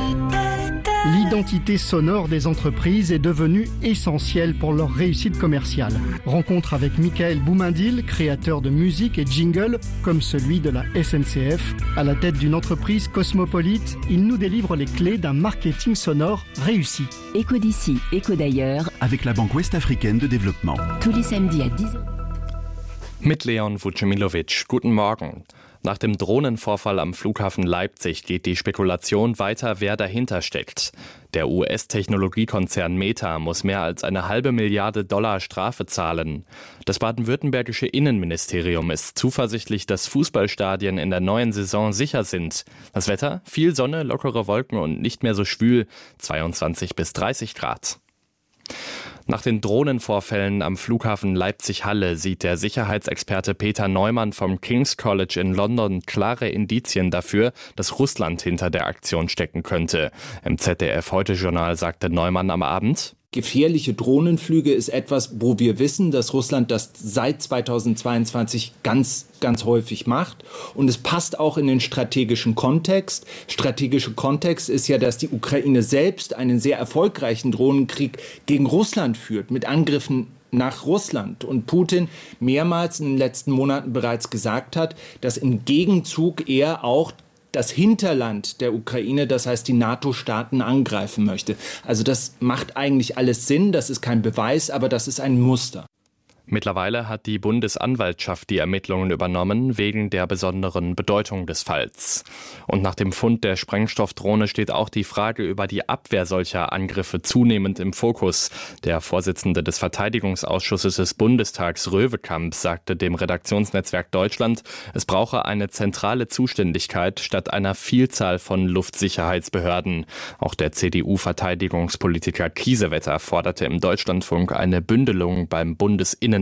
L'identité sonore des entreprises est devenue essentielle pour leur réussite commerciale. Rencontre avec Michael Boumindil, créateur de musique et jingle comme celui de la SNCF. À la tête d'une entreprise cosmopolite, il nous délivre les clés d'un marketing sonore réussi.
Écho d'ici, Écho d'ailleurs,
avec la Banque Ouest-Africaine de Développement.
Tous les samedis à 10h.
Mit Leon Vucemilovic. Guten Morgen. Nach dem Drohnenvorfall am Flughafen Leipzig geht die Spekulation weiter, wer dahinter steckt. Der US-Technologiekonzern Meta muss mehr als $500 Milliarden Strafe zahlen. Das baden-württembergische Innenministerium ist zuversichtlich, dass Fußballstadien in der neuen Saison sicher sind. Das Wetter? Viel Sonne, lockere Wolken und nicht mehr so schwül, 22 bis 30 Grad. Nach den Drohnenvorfällen am Flughafen Leipzig-Halle sieht der Sicherheitsexperte Peter Neumann vom King's College in London klare Indizien dafür, dass Russland hinter der Aktion stecken könnte. Im ZDF-Heute-Journal sagte Neumann am Abend:
Gefährliche Drohnenflüge ist etwas, wo wir wissen, dass Russland das seit 2022 ganz häufig macht. Und es passt auch in den strategischen Kontext. Strategischer Kontext ist ja, dass die Ukraine selbst einen sehr erfolgreichen Drohnenkrieg gegen Russland führt, mit Angriffen nach Russland. Und Putin mehrmals in den letzten Monaten bereits gesagt hat, dass im Gegenzug er auch das Hinterland der Ukraine, das heißt die NATO-Staaten, angreifen möchte. Also das macht eigentlich alles Sinn, das ist kein Beweis, aber das ist ein Muster.
Mittlerweile hat die Bundesanwaltschaft die Ermittlungen übernommen, wegen der besonderen Bedeutung des Falls. Und nach dem Fund der Sprengstoffdrohne steht auch die Frage über die Abwehr solcher Angriffe zunehmend im Fokus. Der Vorsitzende des Verteidigungsausschusses des Bundestags, Röwekamp, sagte dem Redaktionsnetzwerk Deutschland, es brauche eine zentrale Zuständigkeit statt einer Vielzahl von Luftsicherheitsbehörden. Auch der CDU-Verteidigungspolitiker Kiesewetter forderte im Deutschlandfunk eine Bündelung beim Bundesinnenministerium.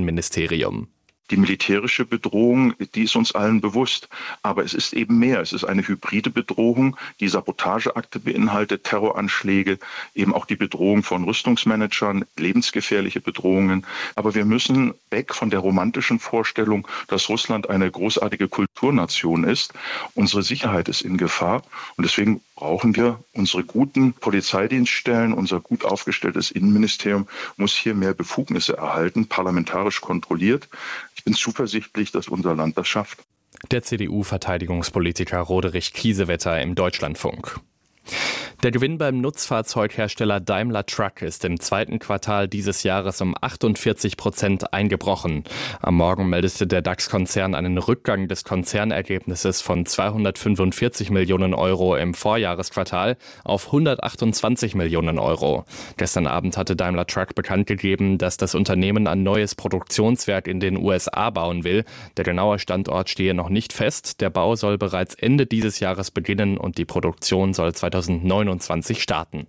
Die militärische Bedrohung, die ist uns allen bewusst. Aber es ist eben mehr. Es ist eine hybride Bedrohung, die Sabotageakte beinhaltet, Terroranschläge, eben auch die Bedrohung von Rüstungsmanagern, lebensgefährliche Bedrohungen. Aber wir müssen weg von der romantischen Vorstellung, dass Russland eine großartige Kulturnation ist. Unsere Sicherheit ist in Gefahr. Und deswegen brauchen wir unsere guten Polizeidienststellen, unser gut aufgestelltes Innenministerium muss hier mehr Befugnisse erhalten, parlamentarisch kontrolliert. Ich bin zuversichtlich, dass unser Land das schafft.
Der CDU-Verteidigungspolitiker Roderich Kiesewetter im Deutschlandfunk. Der Gewinn beim Nutzfahrzeughersteller Daimler Truck ist im zweiten Quartal dieses Jahres um 48% eingebrochen. Am Morgen meldete der DAX-Konzern einen Rückgang des Konzernergebnisses von 245 Millionen Euro im Vorjahresquartal auf 128 Millionen Euro. Gestern Abend hatte Daimler Truck bekannt gegeben, dass das Unternehmen ein neues Produktionswerk in den USA bauen will. Der genaue Standort stehe noch nicht fest. Der Bau soll bereits Ende dieses Jahres beginnen und die Produktion soll 2029 starten.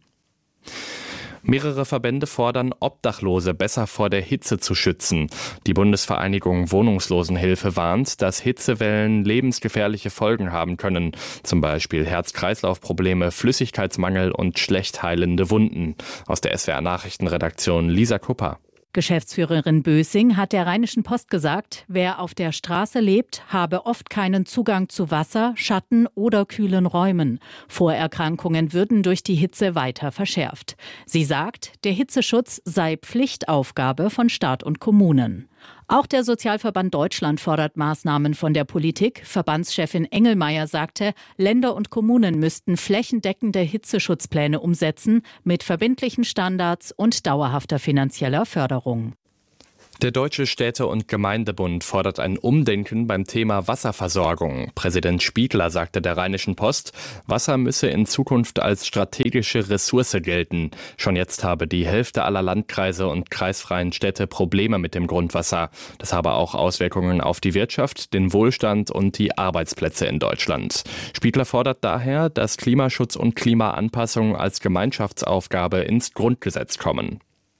Mehrere Verbände fordern, Obdachlose besser vor der Hitze zu schützen. Die Bundesvereinigung Wohnungslosenhilfe warnt, dass Hitzewellen lebensgefährliche Folgen haben können. Zum Beispiel Herz-Kreislauf-Probleme, Flüssigkeitsmangel und schlecht heilende Wunden. Aus der SWR-Nachrichtenredaktion Lisa Kupper.
Geschäftsführerin Bösing hat der Rheinischen Post gesagt, wer auf der Straße lebt, habe oft keinen Zugang zu Wasser, Schatten oder kühlen Räumen. Vorerkrankungen würden durch die Hitze weiter verschärft. Sie sagt, der Hitzeschutz sei Pflichtaufgabe von Staat und Kommunen. Auch der Sozialverband Deutschland fordert Maßnahmen von der Politik. Verbandschefin Engelmeier sagte, Länder und Kommunen müssten flächendeckende Hitzeschutzpläne umsetzen mit verbindlichen Standards und dauerhafter finanzieller Förderung.
Der Deutsche Städte- und Gemeindebund fordert ein Umdenken beim Thema Wasserversorgung. Präsident Spiegler sagte der Rheinischen Post, Wasser müsse in Zukunft als strategische Ressource gelten. Schon jetzt habe die Hälfte aller Landkreise und kreisfreien Städte Probleme mit dem Grundwasser. Das habe auch Auswirkungen auf die Wirtschaft, den Wohlstand und die Arbeitsplätze in Deutschland. Spiegler fordert daher, dass Klimaschutz und Klimaanpassung als Gemeinschaftsaufgabe ins Grundgesetz kommen.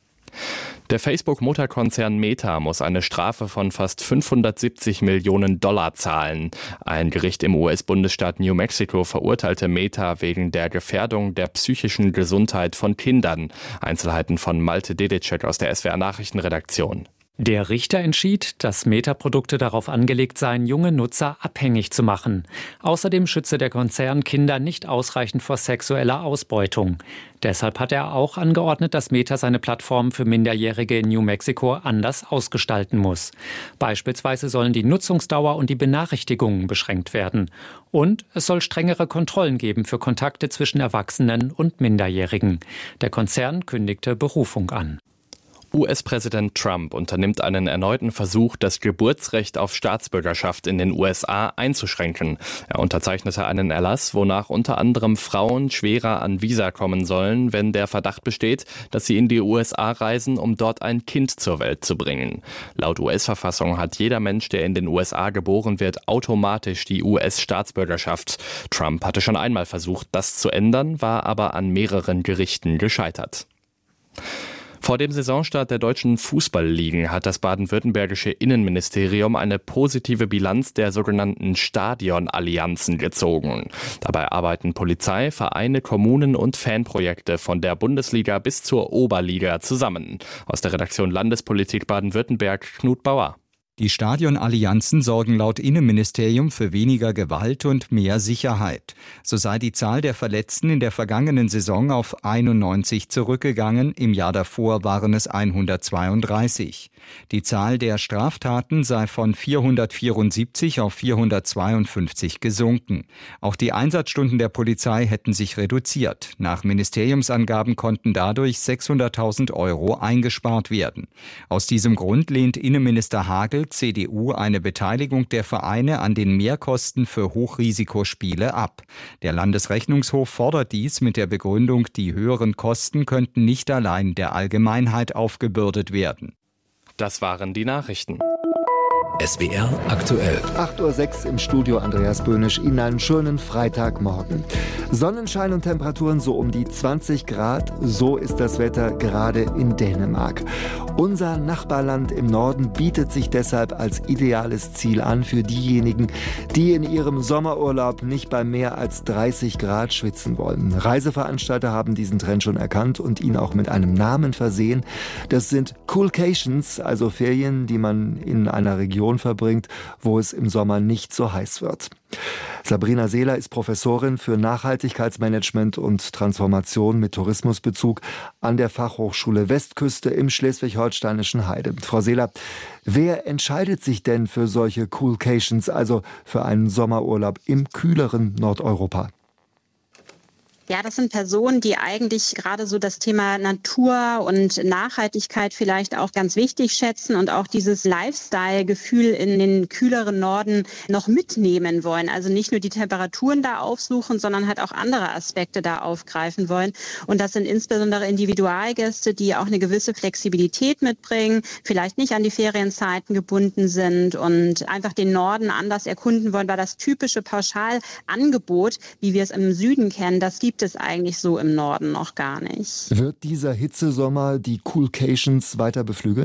Der Facebook-Mutterkonzern Meta muss eine Strafe von fast $570 Millionen zahlen. Ein Gericht im US-Bundesstaat New Mexico verurteilte Meta wegen der Gefährdung der psychischen Gesundheit von Kindern. Einzelheiten von Malte Dedicek aus der SWR-Nachrichtenredaktion.
Der Richter entschied, dass Meta-Produkte darauf angelegt seien, junge Nutzer abhängig zu machen. Außerdem schütze der Konzern Kinder nicht ausreichend vor sexueller Ausbeutung. Deshalb hat er auch angeordnet, dass Meta seine Plattform für Minderjährige in New Mexico anders ausgestalten muss. Beispielsweise sollen die Nutzungsdauer und die Benachrichtigungen beschränkt werden. Und es soll strengere Kontrollen geben für Kontakte zwischen Erwachsenen und Minderjährigen. Der Konzern kündigte Berufung an.
US-Präsident Trump unternimmt einen erneuten Versuch, das Geburtsrecht auf Staatsbürgerschaft in den USA einzuschränken. Er unterzeichnete einen Erlass, wonach unter anderem Frauen schwerer an Visa kommen sollen, wenn der Verdacht besteht, dass sie in die USA reisen, um dort ein Kind zur Welt zu bringen. Laut US-Verfassung hat jeder Mensch, der in den USA geboren wird, automatisch die US-Staatsbürgerschaft. Trump hatte schon einmal versucht, das zu ändern, war aber an mehreren Gerichten gescheitert. Vor dem Saisonstart der deutschen Fußballligen hat das baden-württembergische Innenministerium eine positive Bilanz der sogenannten Stadionallianzen gezogen. Dabei arbeiten Polizei, Vereine, Kommunen und Fanprojekte von der Bundesliga bis zur Oberliga zusammen. Aus der Redaktion Landespolitik Baden-Württemberg, Knut Bauer.
Die Stadionallianzen sorgen laut Innenministerium für weniger Gewalt und mehr Sicherheit. So sei die Zahl der Verletzten in der vergangenen Saison auf 91 zurückgegangen, im Jahr davor waren es 132. Die Zahl der Straftaten sei von 474 auf 452 gesunken. Auch die Einsatzstunden der Polizei hätten sich reduziert. Nach Ministeriumsangaben konnten dadurch 600.000 € eingespart werden. Aus diesem Grund lehnt Innenminister Hagel, CDU, eine Beteiligung der Vereine an den Mehrkosten für Hochrisikospiele ab. Der Landesrechnungshof fordert dies mit der Begründung, die höheren Kosten könnten nicht allein der Allgemeinheit aufgebürdet werden.
Das waren die Nachrichten.
SWR aktuell.
8:06 Uhr im Studio, Andreas Böhnisch. Ihnen einen schönen Freitagmorgen. Sonnenschein und Temperaturen so um die 20 Grad. So ist das Wetter gerade in Dänemark. Unser Nachbarland im Norden bietet sich deshalb als ideales Ziel an für diejenigen, die in ihrem Sommerurlaub nicht bei mehr als 30 Grad schwitzen wollen. Reiseveranstalter haben diesen Trend schon erkannt und ihn auch mit einem Namen versehen. Das sind Coolcations, also Ferien, die man in einer Region verbringt, wo es im Sommer nicht so heiß wird. Sabrina Seeler ist Professorin für Nachhaltigkeitsmanagement und Transformation mit Tourismusbezug an der Fachhochschule Westküste im schleswig-holsteinischen Heide. Frau Seeler, wer entscheidet sich denn für solche Coolcations, also für einen Sommerurlaub im kühleren Nordeuropa?
Ja, das sind Personen, die eigentlich gerade so das Thema Natur und Nachhaltigkeit vielleicht auch ganz wichtig schätzen und auch dieses Lifestyle-Gefühl in den kühleren Norden noch mitnehmen wollen. Also nicht nur die Temperaturen da aufsuchen, sondern halt auch andere Aspekte da aufgreifen wollen. Und das sind insbesondere Individualgäste, die auch eine gewisse Flexibilität mitbringen, vielleicht nicht an die Ferienzeiten gebunden sind und einfach den Norden anders erkunden wollen, weil das typische Pauschalangebot, wie wir es im Süden kennen, das gibt es eigentlich so im Norden noch gar nicht.
Wird dieser Hitzesommer die Coolcations weiter beflügeln?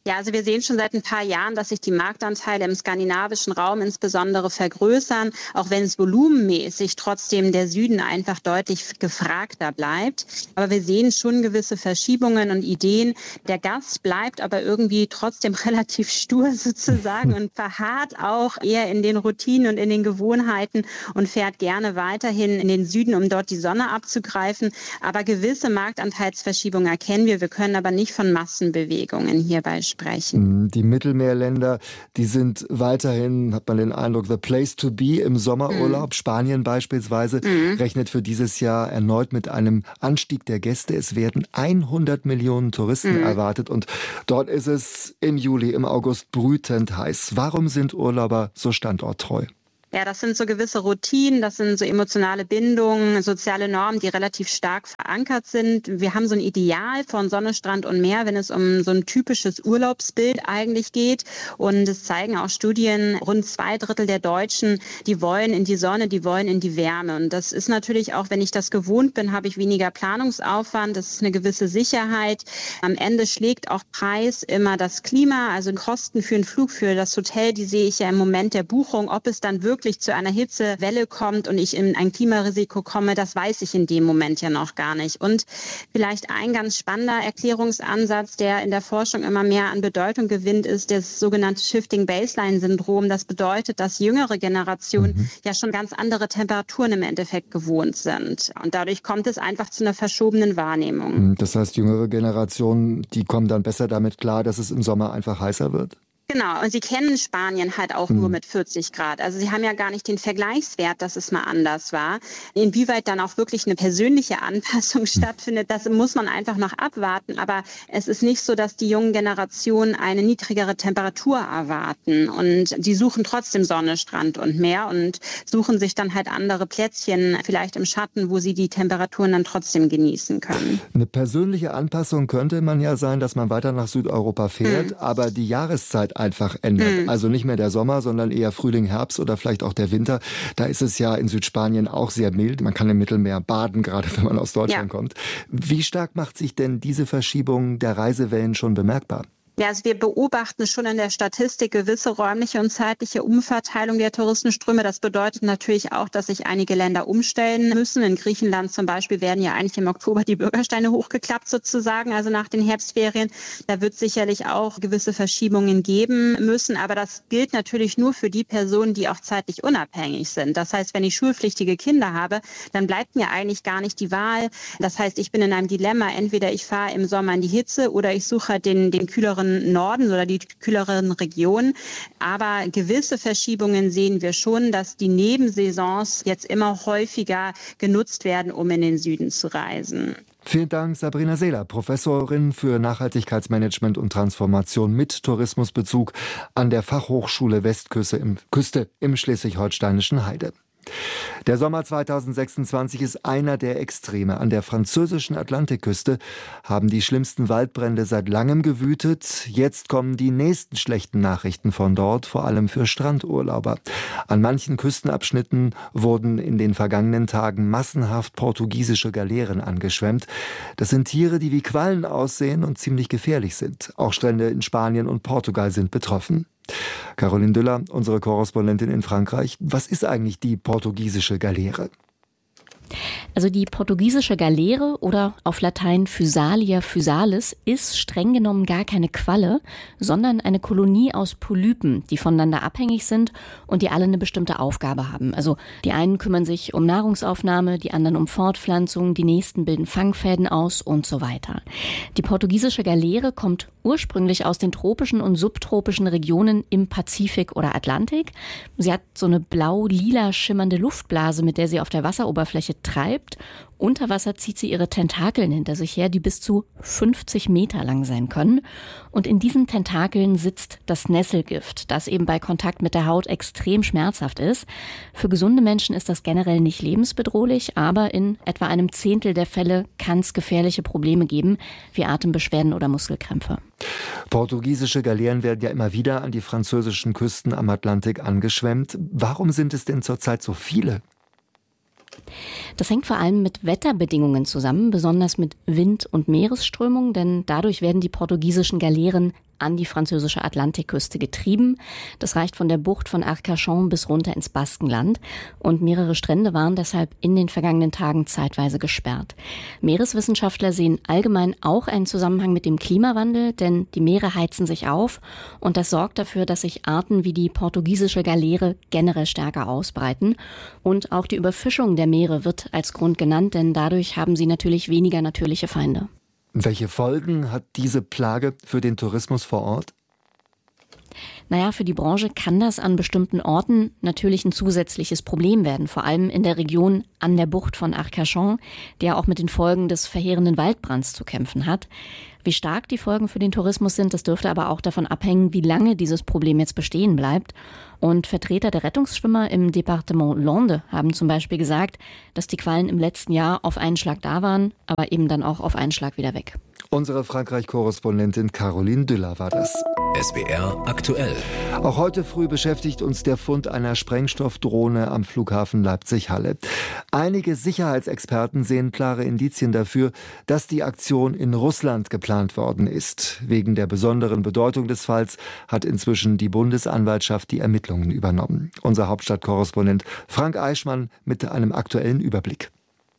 Ja, also wir sehen schon seit ein paar Jahren, dass sich die Marktanteile im skandinavischen Raum insbesondere vergrößern, auch wenn es volumenmäßig trotzdem der Süden einfach deutlich gefragter bleibt. Aber wir sehen schon gewisse Verschiebungen und Ideen. Der Gast bleibt aber irgendwie trotzdem relativ stur sozusagen und verharrt auch eher in den Routinen und in den Gewohnheiten und fährt gerne weiterhin in den Süden, um dort die Sonne abzugreifen. Aber gewisse Marktanteilsverschiebungen erkennen wir. Wir können aber nicht von Massenbewegungen hierbei sprechen.
Die Mittelmeerländer, die sind weiterhin, hat man den Eindruck, the place to be im Sommerurlaub. Spanien beispielsweise rechnet für dieses Jahr erneut mit einem Anstieg der Gäste. Es werden 100 Millionen Touristen erwartet und dort ist es im Juli, im August brütend heiß. Warum sind Urlauber so standorttreu?
Ja, das sind so gewisse Routinen, das sind so emotionale Bindungen, soziale Normen, die relativ stark verankert sind. Wir haben so ein Ideal von Sonne, Strand und Meer, wenn es um so ein typisches Urlaubsbild eigentlich geht. Und es zeigen auch Studien, rund 2/3 der Deutschen, die wollen in die Sonne, die wollen in die Wärme. Und das ist natürlich auch, wenn ich das gewohnt bin, habe ich weniger Planungsaufwand, das ist eine gewisse Sicherheit. Am Ende schlägt auch Preis immer das Klima, also Kosten für einen Flug, für das Hotel, die sehe ich ja im Moment der Buchung. Ob es dann wirklich zu einer Hitzewelle kommt und ich in ein Klimarisiko komme, das weiß ich in dem Moment ja noch gar nicht. Und vielleicht ein ganz spannender Erklärungsansatz, der in der Forschung immer mehr an Bedeutung gewinnt, ist das sogenannte Shifting Baseline Syndrom. Das bedeutet, dass jüngere Generationen ja schon ganz andere Temperaturen im Endeffekt gewohnt sind. Und dadurch kommt es einfach zu einer verschobenen Wahrnehmung.
Das heißt, jüngere Generationen, die kommen dann besser damit klar, dass es im Sommer einfach heißer wird?
Genau, und sie kennen Spanien halt auch nur mit 40 Grad. Also sie haben ja gar nicht den Vergleichswert, dass es mal anders war. Inwieweit dann auch wirklich eine persönliche Anpassung stattfindet, das muss man einfach noch abwarten. Aber es ist nicht so, dass die jungen Generationen eine niedrigere Temperatur erwarten. Und die suchen trotzdem Sonne, Strand und Meer und suchen sich dann halt andere Plätzchen, vielleicht im Schatten, wo sie die Temperaturen dann trotzdem genießen können.
Eine persönliche Anpassung könnte man ja sein, dass man weiter nach Südeuropa fährt, aber die Jahreszeit einfach ändert. Also nicht mehr der Sommer, sondern eher Frühling, Herbst oder vielleicht auch der Winter. Da ist es ja in Südspanien auch sehr mild. Man kann im Mittelmeer baden, gerade wenn man aus Deutschland kommt. Wie stark macht sich denn diese Verschiebung der Reisewellen schon bemerkbar?
Ja, also wir beobachten schon in der Statistik gewisse räumliche und zeitliche Umverteilung der Touristenströme. Das bedeutet natürlich auch, dass sich einige Länder umstellen müssen. In Griechenland zum Beispiel werden ja eigentlich im Oktober die Bürgersteine hochgeklappt sozusagen, also nach den Herbstferien. Da wird sicherlich auch gewisse Verschiebungen geben müssen. Aber das gilt natürlich nur für die Personen, die auch zeitlich unabhängig sind. Das heißt, wenn ich schulpflichtige Kinder habe, dann bleibt mir eigentlich gar nicht die Wahl. Das heißt, ich bin in einem Dilemma. Entweder ich fahre im Sommer in die Hitze oder ich suche halt den kühleren Norden oder die kühleren Regionen. Aber gewisse Verschiebungen sehen wir schon, dass die Nebensaisons jetzt immer häufiger genutzt werden, um in den Süden zu reisen.
Vielen Dank, Sabrina Seeler, Professorin für Nachhaltigkeitsmanagement und Transformation mit Tourismusbezug an der Fachhochschule Westküste im schleswig-holsteinischen Heide. Der Sommer 2026 ist einer der Extreme. An der französischen Atlantikküste haben die schlimmsten Waldbrände seit langem gewütet. Jetzt kommen die nächsten schlechten Nachrichten von dort, vor allem für Strandurlauber. An manchen Küstenabschnitten wurden in den vergangenen Tagen massenhaft portugiesische Galeeren angeschwemmt. Das sind Tiere, die wie Quallen aussehen und ziemlich gefährlich sind. Auch Strände in Spanien und Portugal sind betroffen. Caroline Düller, unsere Korrespondentin in Frankreich. Was ist eigentlich die portugiesische Galeere?
Also die portugiesische Galeere oder auf Latein Physalia physalis ist streng genommen gar keine Qualle, sondern eine Kolonie aus Polypen, die voneinander abhängig sind und die alle eine bestimmte Aufgabe haben. Also die einen kümmern sich um Nahrungsaufnahme, die anderen um Fortpflanzung, die nächsten bilden Fangfäden aus und so weiter. Die portugiesische Galeere kommt ursprünglich aus den tropischen und subtropischen Regionen im Pazifik oder Atlantik. Sie hat so eine blau-lila schimmernde Luftblase, mit der sie auf der Wasseroberfläche treibt. Unter Wasser zieht sie ihre Tentakeln hinter sich her, die bis zu 50 Meter lang sein können. Und in diesen Tentakeln sitzt das Nesselgift, das eben bei Kontakt mit der Haut extrem schmerzhaft ist. Für gesunde Menschen ist das generell nicht lebensbedrohlich, aber in etwa einem Zehntel der Fälle kann es gefährliche Probleme geben, wie Atembeschwerden oder Muskelkrämpfe.
Portugiesische Galeeren werden ja immer wieder an die französischen Küsten am Atlantik angeschwemmt. Warum sind es denn zurzeit so viele?
Das hängt vor allem mit Wetterbedingungen zusammen, besonders mit Wind- und Meeresströmung, denn dadurch werden die portugiesischen Galeeren
an die französische Atlantikküste getrieben. Das reicht von der Bucht von Arcachon bis runter ins Baskenland. Und mehrere Strände waren deshalb in den vergangenen Tagen zeitweise gesperrt. Meereswissenschaftler sehen allgemein auch einen Zusammenhang mit dem Klimawandel, denn die Meere heizen sich auf. Und das sorgt dafür, dass sich Arten wie die portugiesische Galeere generell stärker ausbreiten. Und auch die Überfischung der Meere wird als Grund genannt, denn dadurch haben sie natürlich weniger natürliche Feinde.
Welche Folgen hat diese Plage für den Tourismus vor Ort?
Naja, für die Branche kann das an bestimmten Orten natürlich ein zusätzliches Problem werden, vor allem in der Region an der Bucht von Arcachon, der auch mit den Folgen des verheerenden Waldbrands zu kämpfen hat. Wie stark die Folgen für den Tourismus sind, das dürfte aber auch davon abhängen, wie lange dieses Problem jetzt bestehen bleibt. Und Vertreter der Rettungsschwimmer im Departement Landes haben zum Beispiel gesagt, dass die Quallen im letzten Jahr auf einen Schlag da waren, aber eben dann auch auf einen Schlag wieder weg.
Unsere Frankreich-Korrespondentin Caroline Düller war das.
SWR aktuell.
Auch heute früh beschäftigt uns der Fund einer Sprengstoffdrohne am Flughafen Leipzig-Halle. Einige Sicherheitsexperten sehen klare Indizien dafür, dass die Aktion in Russland geplant worden ist. Wegen der besonderen Bedeutung des Falls hat inzwischen die Bundesanwaltschaft die Ermittlungen übernommen. Unser Hauptstadtkorrespondent Frank Eichmann mit einem aktuellen Überblick.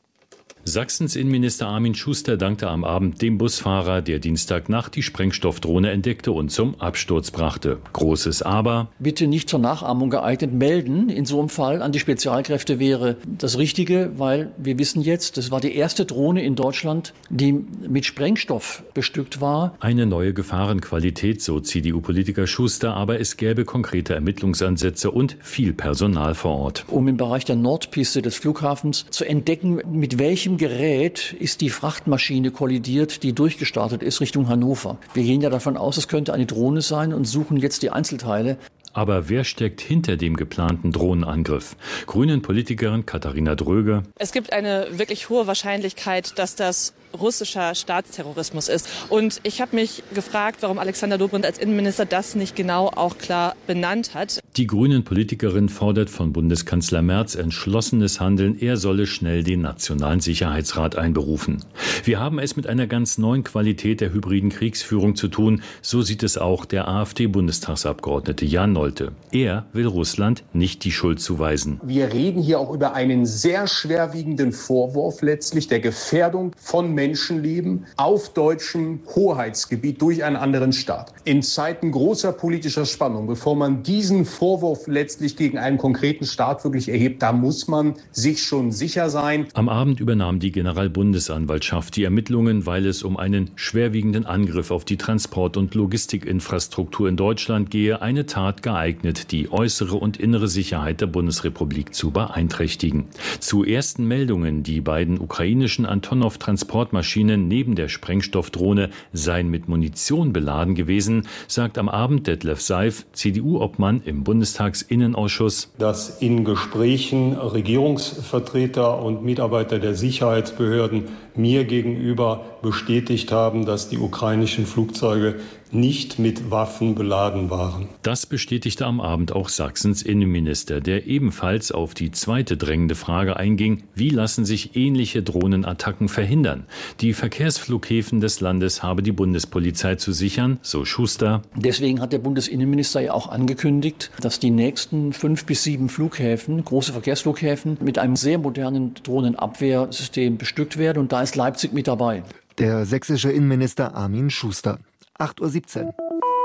Sachsens Innenminister Armin Schuster dankte am Abend dem Busfahrer, der Dienstagnacht die Sprengstoffdrohne entdeckte und zum Absturz brachte. Großes Aber:
Bitte nicht zur Nachahmung geeignet melden. In so einem Fall an die Spezialkräfte wäre das Richtige, weil wir wissen jetzt, das war die erste Drohne in Deutschland, die mit Sprengstoff bestückt war.
Eine neue Gefahrenqualität, so CDU-Politiker Schuster, aber es gäbe konkrete Ermittlungsansätze und viel Personal vor Ort.
Um im Bereich der Nordpiste des Flughafens zu entdecken, mit welchem Gerät ist die Frachtmaschine kollidiert, die durchgestartet ist Richtung Hannover. Wir gehen ja davon aus, es könnte eine Drohne sein und suchen jetzt die Einzelteile.
Aber wer steckt hinter dem geplanten Drohnenangriff? Grünen-Politikerin Katharina Dröge:
Es gibt eine wirklich hohe Wahrscheinlichkeit, dass das russischer Staatsterrorismus ist. Und ich habe mich gefragt, warum Alexander Dobrindt als Innenminister das nicht genau auch klar benannt hat.
Die Grünen-Politikerin fordert von Bundeskanzler Merz entschlossenes Handeln. Er solle schnell den Nationalen Sicherheitsrat einberufen. Wir haben es mit einer ganz neuen Qualität der hybriden Kriegsführung zu tun. So sieht es auch der AfD-Bundestagsabgeordnete Jan Nolte. Er will Russland nicht die Schuld zuweisen.
Wir reden hier auch über einen sehr schwerwiegenden Vorwurf letztlich der Gefährdung von Menschenleben auf deutschem Hoheitsgebiet durch einen anderen Staat. In Zeiten großer politischer Spannung, bevor man diesen Vorwurf letztlich gegen einen konkreten Staat wirklich erhebt, da muss man sich schon sicher sein.
Am Abend übernahm die Generalbundesanwaltschaft die Ermittlungen, weil es um einen schwerwiegenden Angriff auf die Transport- und Logistikinfrastruktur in Deutschland gehe, eine Tat geeignet, die äußere und innere Sicherheit der Bundesrepublik zu beeinträchtigen. Zu ersten Meldungen, die beiden ukrainischen Antonov-Transportmaschinen neben der Sprengstoffdrohne seien mit Munition beladen gewesen, sagt am Abend Detlef Seif, CDU-Obmann im Bundestagsinnenausschuss,
dass in Gesprächen Regierungsvertreter und Mitarbeiter der Sicherheitsbehörden mir gegenüber bestätigt haben, dass die ukrainischen Flugzeuge nicht mit Waffen beladen waren.
Das bestätigte am Abend auch Sachsens Innenminister, der ebenfalls auf die zweite drängende Frage einging: Wie lassen sich ähnliche Drohnenattacken verhindern? Die Verkehrsflughäfen des Landes habe die Bundespolizei zu sichern, so Schuster.
Deswegen hat der Bundesinnenminister ja auch angekündigt, dass die nächsten 5 bis 7 Flughäfen, große Verkehrsflughäfen, mit einem sehr modernen Drohnenabwehrsystem bestückt werden. Und da ist Leipzig mit dabei.
Der sächsische Innenminister Armin Schuster. 8:17 Uhr.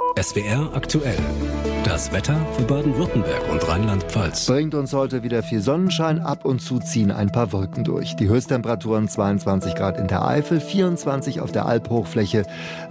SWR aktuell. Das Wetter für Baden-Württemberg und Rheinland-Pfalz.
Bringt uns heute wieder viel Sonnenschein, ab und zu ziehen ein paar Wolken durch. Die Höchsttemperaturen 22 Grad in der Eifel, 24 auf der Alphochfläche,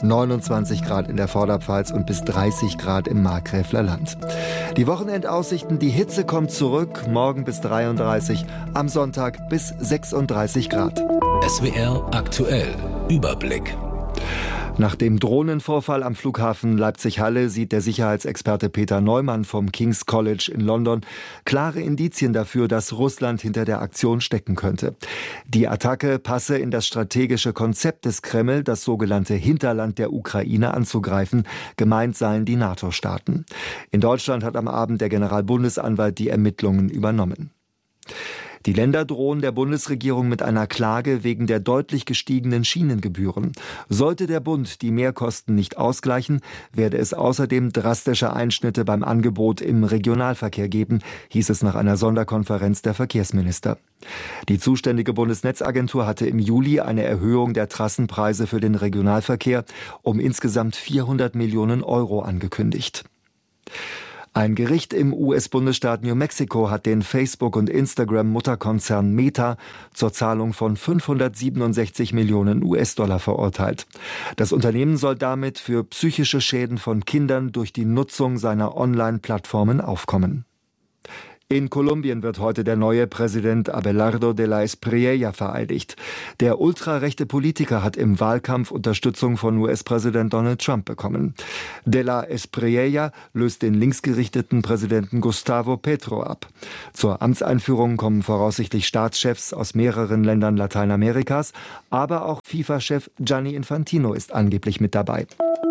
29 Grad in der Vorderpfalz und bis 30 Grad im Markgräfler Land. Die Wochenendaussichten: Die Hitze kommt zurück, morgen bis 33, am Sonntag bis 36 Grad.
SWR aktuell. Überblick.
Nach dem Drohnenvorfall am Flughafen Leipzig-Halle sieht der Sicherheitsexperte Peter Neumann vom King's College in London klare Indizien dafür, dass Russland hinter der Aktion stecken könnte. Die Attacke passe in das strategische Konzept des Kreml, das sogenannte Hinterland der Ukraine anzugreifen. Gemeint seien die NATO-Staaten. In Deutschland hat am Abend der Generalbundesanwalt die Ermittlungen übernommen. Die Länder drohen der Bundesregierung mit einer Klage wegen der deutlich gestiegenen Schienengebühren. Sollte der Bund die Mehrkosten nicht ausgleichen, werde es außerdem drastische Einschnitte beim Angebot im Regionalverkehr geben, hieß es nach einer Sonderkonferenz der Verkehrsminister. Die zuständige Bundesnetzagentur hatte im Juli eine Erhöhung der Trassenpreise für den Regionalverkehr um insgesamt 400 Millionen Euro angekündigt. Ein Gericht im US-Bundesstaat New Mexico hat den Facebook- und Instagram-Mutterkonzern Meta zur Zahlung von 567 Millionen US-Dollar verurteilt. Das Unternehmen soll damit für psychische Schäden von Kindern durch die Nutzung seiner Online-Plattformen aufkommen. In Kolumbien wird heute der neue Präsident Abelardo de la Espriella vereidigt. Der ultrarechte Politiker hat im Wahlkampf Unterstützung von US-Präsident Donald Trump bekommen. De la Espriella löst den linksgerichteten Präsidenten Gustavo Petro ab. Zur Amtseinführung kommen voraussichtlich Staatschefs aus mehreren Ländern Lateinamerikas, aber auch FIFA-Chef Gianni Infantino ist angeblich mit dabei.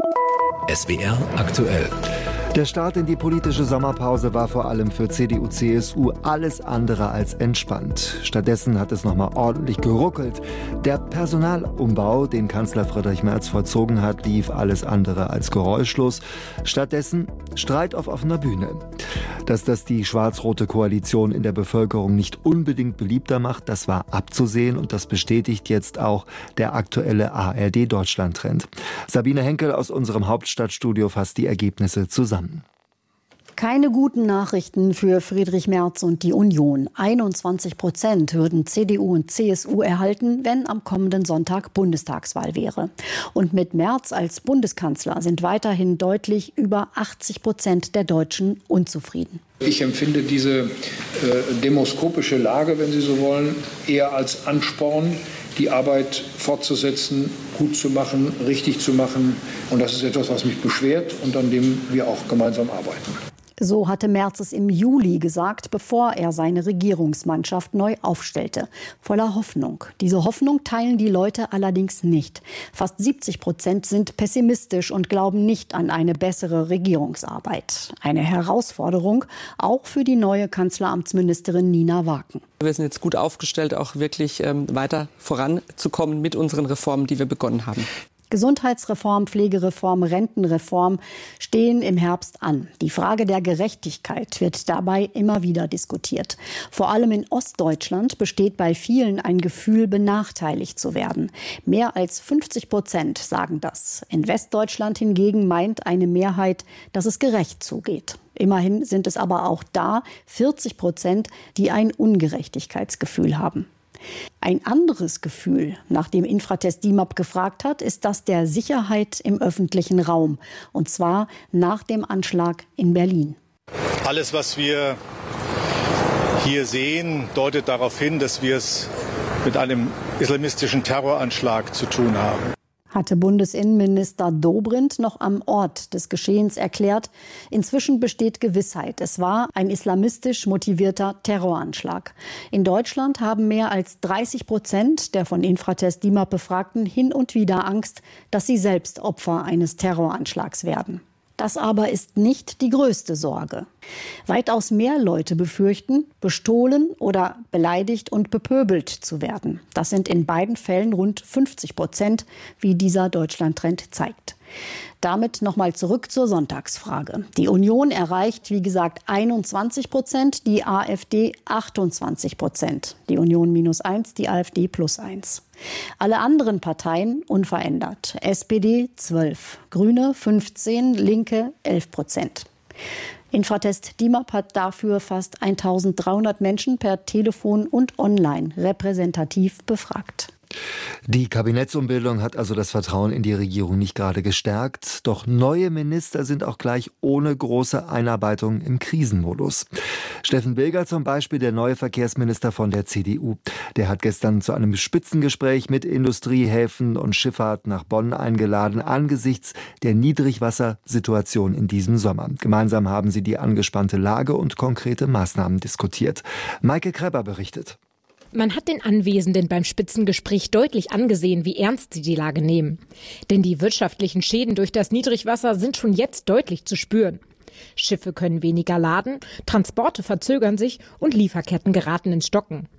SWR aktuell.
Der Start in die politische Sommerpause war vor allem für CDU/CSU alles andere als entspannt. Stattdessen hat es nochmal ordentlich geruckelt. Der Personalumbau, den Kanzler Friedrich Merz vollzogen hat, lief alles andere als geräuschlos. Stattdessen Streit auf offener Bühne. Dass das die schwarz-rote Koalition in der Bevölkerung nicht unbedingt beliebter macht, das war abzusehen und das bestätigt jetzt auch der aktuelle ARD-Deutschland-Trend. Sabine Henkel aus unserem Hauptstadtstudio fasst die Ergebnisse zusammen.
Keine guten Nachrichten für Friedrich Merz und die Union. 21% würden CDU und CSU erhalten, wenn am kommenden Sonntag Bundestagswahl wäre. Und mit Merz als Bundeskanzler sind weiterhin deutlich über 80% der Deutschen unzufrieden.
Ich empfinde diese demoskopische Lage, wenn Sie so wollen, eher als Ansporn, die Arbeit fortzusetzen, gut zu machen, richtig zu machen. Und das ist etwas, was mich beschwert und an dem wir auch gemeinsam arbeiten.
So hatte Merz es im Juli gesagt, bevor er seine Regierungsmannschaft neu aufstellte. Voller Hoffnung. Diese Hoffnung teilen die Leute allerdings nicht. Fast 70% sind pessimistisch und glauben nicht an eine bessere Regierungsarbeit. Eine Herausforderung auch für die neue Kanzleramtsministerin Nina Waken.
Wir sind jetzt gut aufgestellt, auch wirklich weiter voranzukommen mit unseren Reformen, die wir begonnen haben.
Gesundheitsreform, Pflegereform, Rentenreform stehen im Herbst an. Die Frage der Gerechtigkeit wird dabei immer wieder diskutiert. Vor allem in Ostdeutschland besteht bei vielen ein Gefühl, benachteiligt zu werden. Mehr als 50% sagen das. In Westdeutschland hingegen meint eine Mehrheit, dass es gerecht zugeht. Immerhin sind es aber auch da 40%, die ein Ungerechtigkeitsgefühl haben. Ein anderes Gefühl, nach dem Infratest DIMAP gefragt hat, ist das der Sicherheit im öffentlichen Raum. Und zwar nach dem Anschlag in Berlin.
Alles, was wir hier sehen, deutet darauf hin, dass wir es mit einem islamistischen Terroranschlag zu tun haben.
Hatte Bundesinnenminister Dobrindt noch am Ort des Geschehens erklärt. Inzwischen besteht Gewissheit. Es war ein islamistisch motivierter Terroranschlag. In Deutschland haben mehr als 30% der von Infratest DIMAP Befragten hin und wieder Angst, dass sie selbst Opfer eines Terroranschlags werden. Das aber ist nicht die größte Sorge. Weitaus mehr Leute befürchten, bestohlen oder beleidigt und bepöbelt zu werden. Das sind in beiden Fällen rund 50%, wie dieser Deutschland-Trend zeigt. Damit nochmal zurück zur Sonntagsfrage. Die Union erreicht, wie gesagt, 21%, die AfD 28%. Die Union -1, die AfD +1. Alle anderen Parteien unverändert. SPD 12, Grüne 15, Linke 11%. Infratest DIMAP hat dafür fast 1300 Menschen per Telefon und online repräsentativ befragt.
Die Kabinettsumbildung hat also das Vertrauen in die Regierung nicht gerade gestärkt. Doch neue Minister sind auch gleich ohne große Einarbeitung im Krisenmodus. Steffen Bilger zum Beispiel, der neue Verkehrsminister von der CDU. Der hat gestern zu einem Spitzengespräch mit Industrie, Häfen und Schifffahrt nach Bonn eingeladen, angesichts der Niedrigwassersituation in diesem Sommer. Gemeinsam haben sie die angespannte Lage und konkrete Maßnahmen diskutiert. Maike Kreber berichtet.
Man hat den Anwesenden beim Spitzengespräch deutlich angesehen, wie ernst sie die Lage nehmen. Denn die wirtschaftlichen Schäden durch das Niedrigwasser sind schon jetzt deutlich zu spüren. Schiffe können weniger laden, Transporte verzögern sich und Lieferketten geraten ins Stocken.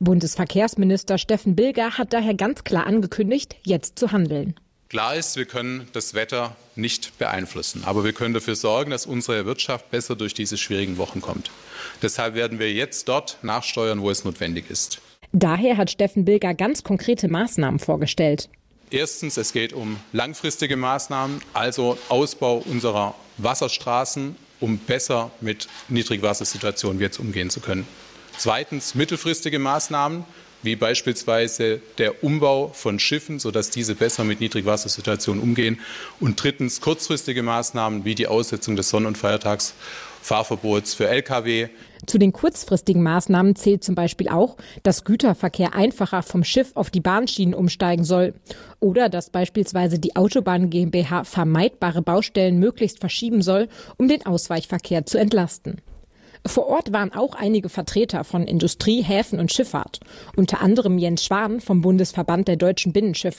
Bundesverkehrsminister Steffen Bilger hat daher ganz klar angekündigt, jetzt zu handeln.
Klar ist, wir können das Wetter nicht beeinflussen, aber wir können dafür sorgen, dass unsere Wirtschaft besser durch diese schwierigen Wochen kommt. Deshalb werden wir jetzt dort nachsteuern, wo es notwendig ist.
Daher hat Steffen Bilger ganz konkrete Maßnahmen vorgestellt.
Erstens, es geht um langfristige Maßnahmen, also Ausbau unserer Wasserstraßen, um besser mit Niedrigwassersituationen jetzt umgehen zu können. Zweitens, mittelfristige Maßnahmen, wie beispielsweise der Umbau von Schiffen, sodass diese besser mit Niedrigwassersituationen umgehen. Und drittens, kurzfristige Maßnahmen wie die Aussetzung des Sonn- und Feiertagsfahrverbots für Lkw.
Zu den kurzfristigen Maßnahmen zählt zum Beispiel auch, dass Güterverkehr einfacher vom Schiff auf die Bahnschienen umsteigen soll. Oder dass beispielsweise die Autobahn GmbH vermeidbare Baustellen möglichst verschieben soll, um den Ausweichverkehr zu entlasten. Vor Ort waren auch einige Vertreter von Industrie, Häfen und Schifffahrt. Unter anderem Jens Schwan vom Bundesverband der deutschen Binnenschifffahrt.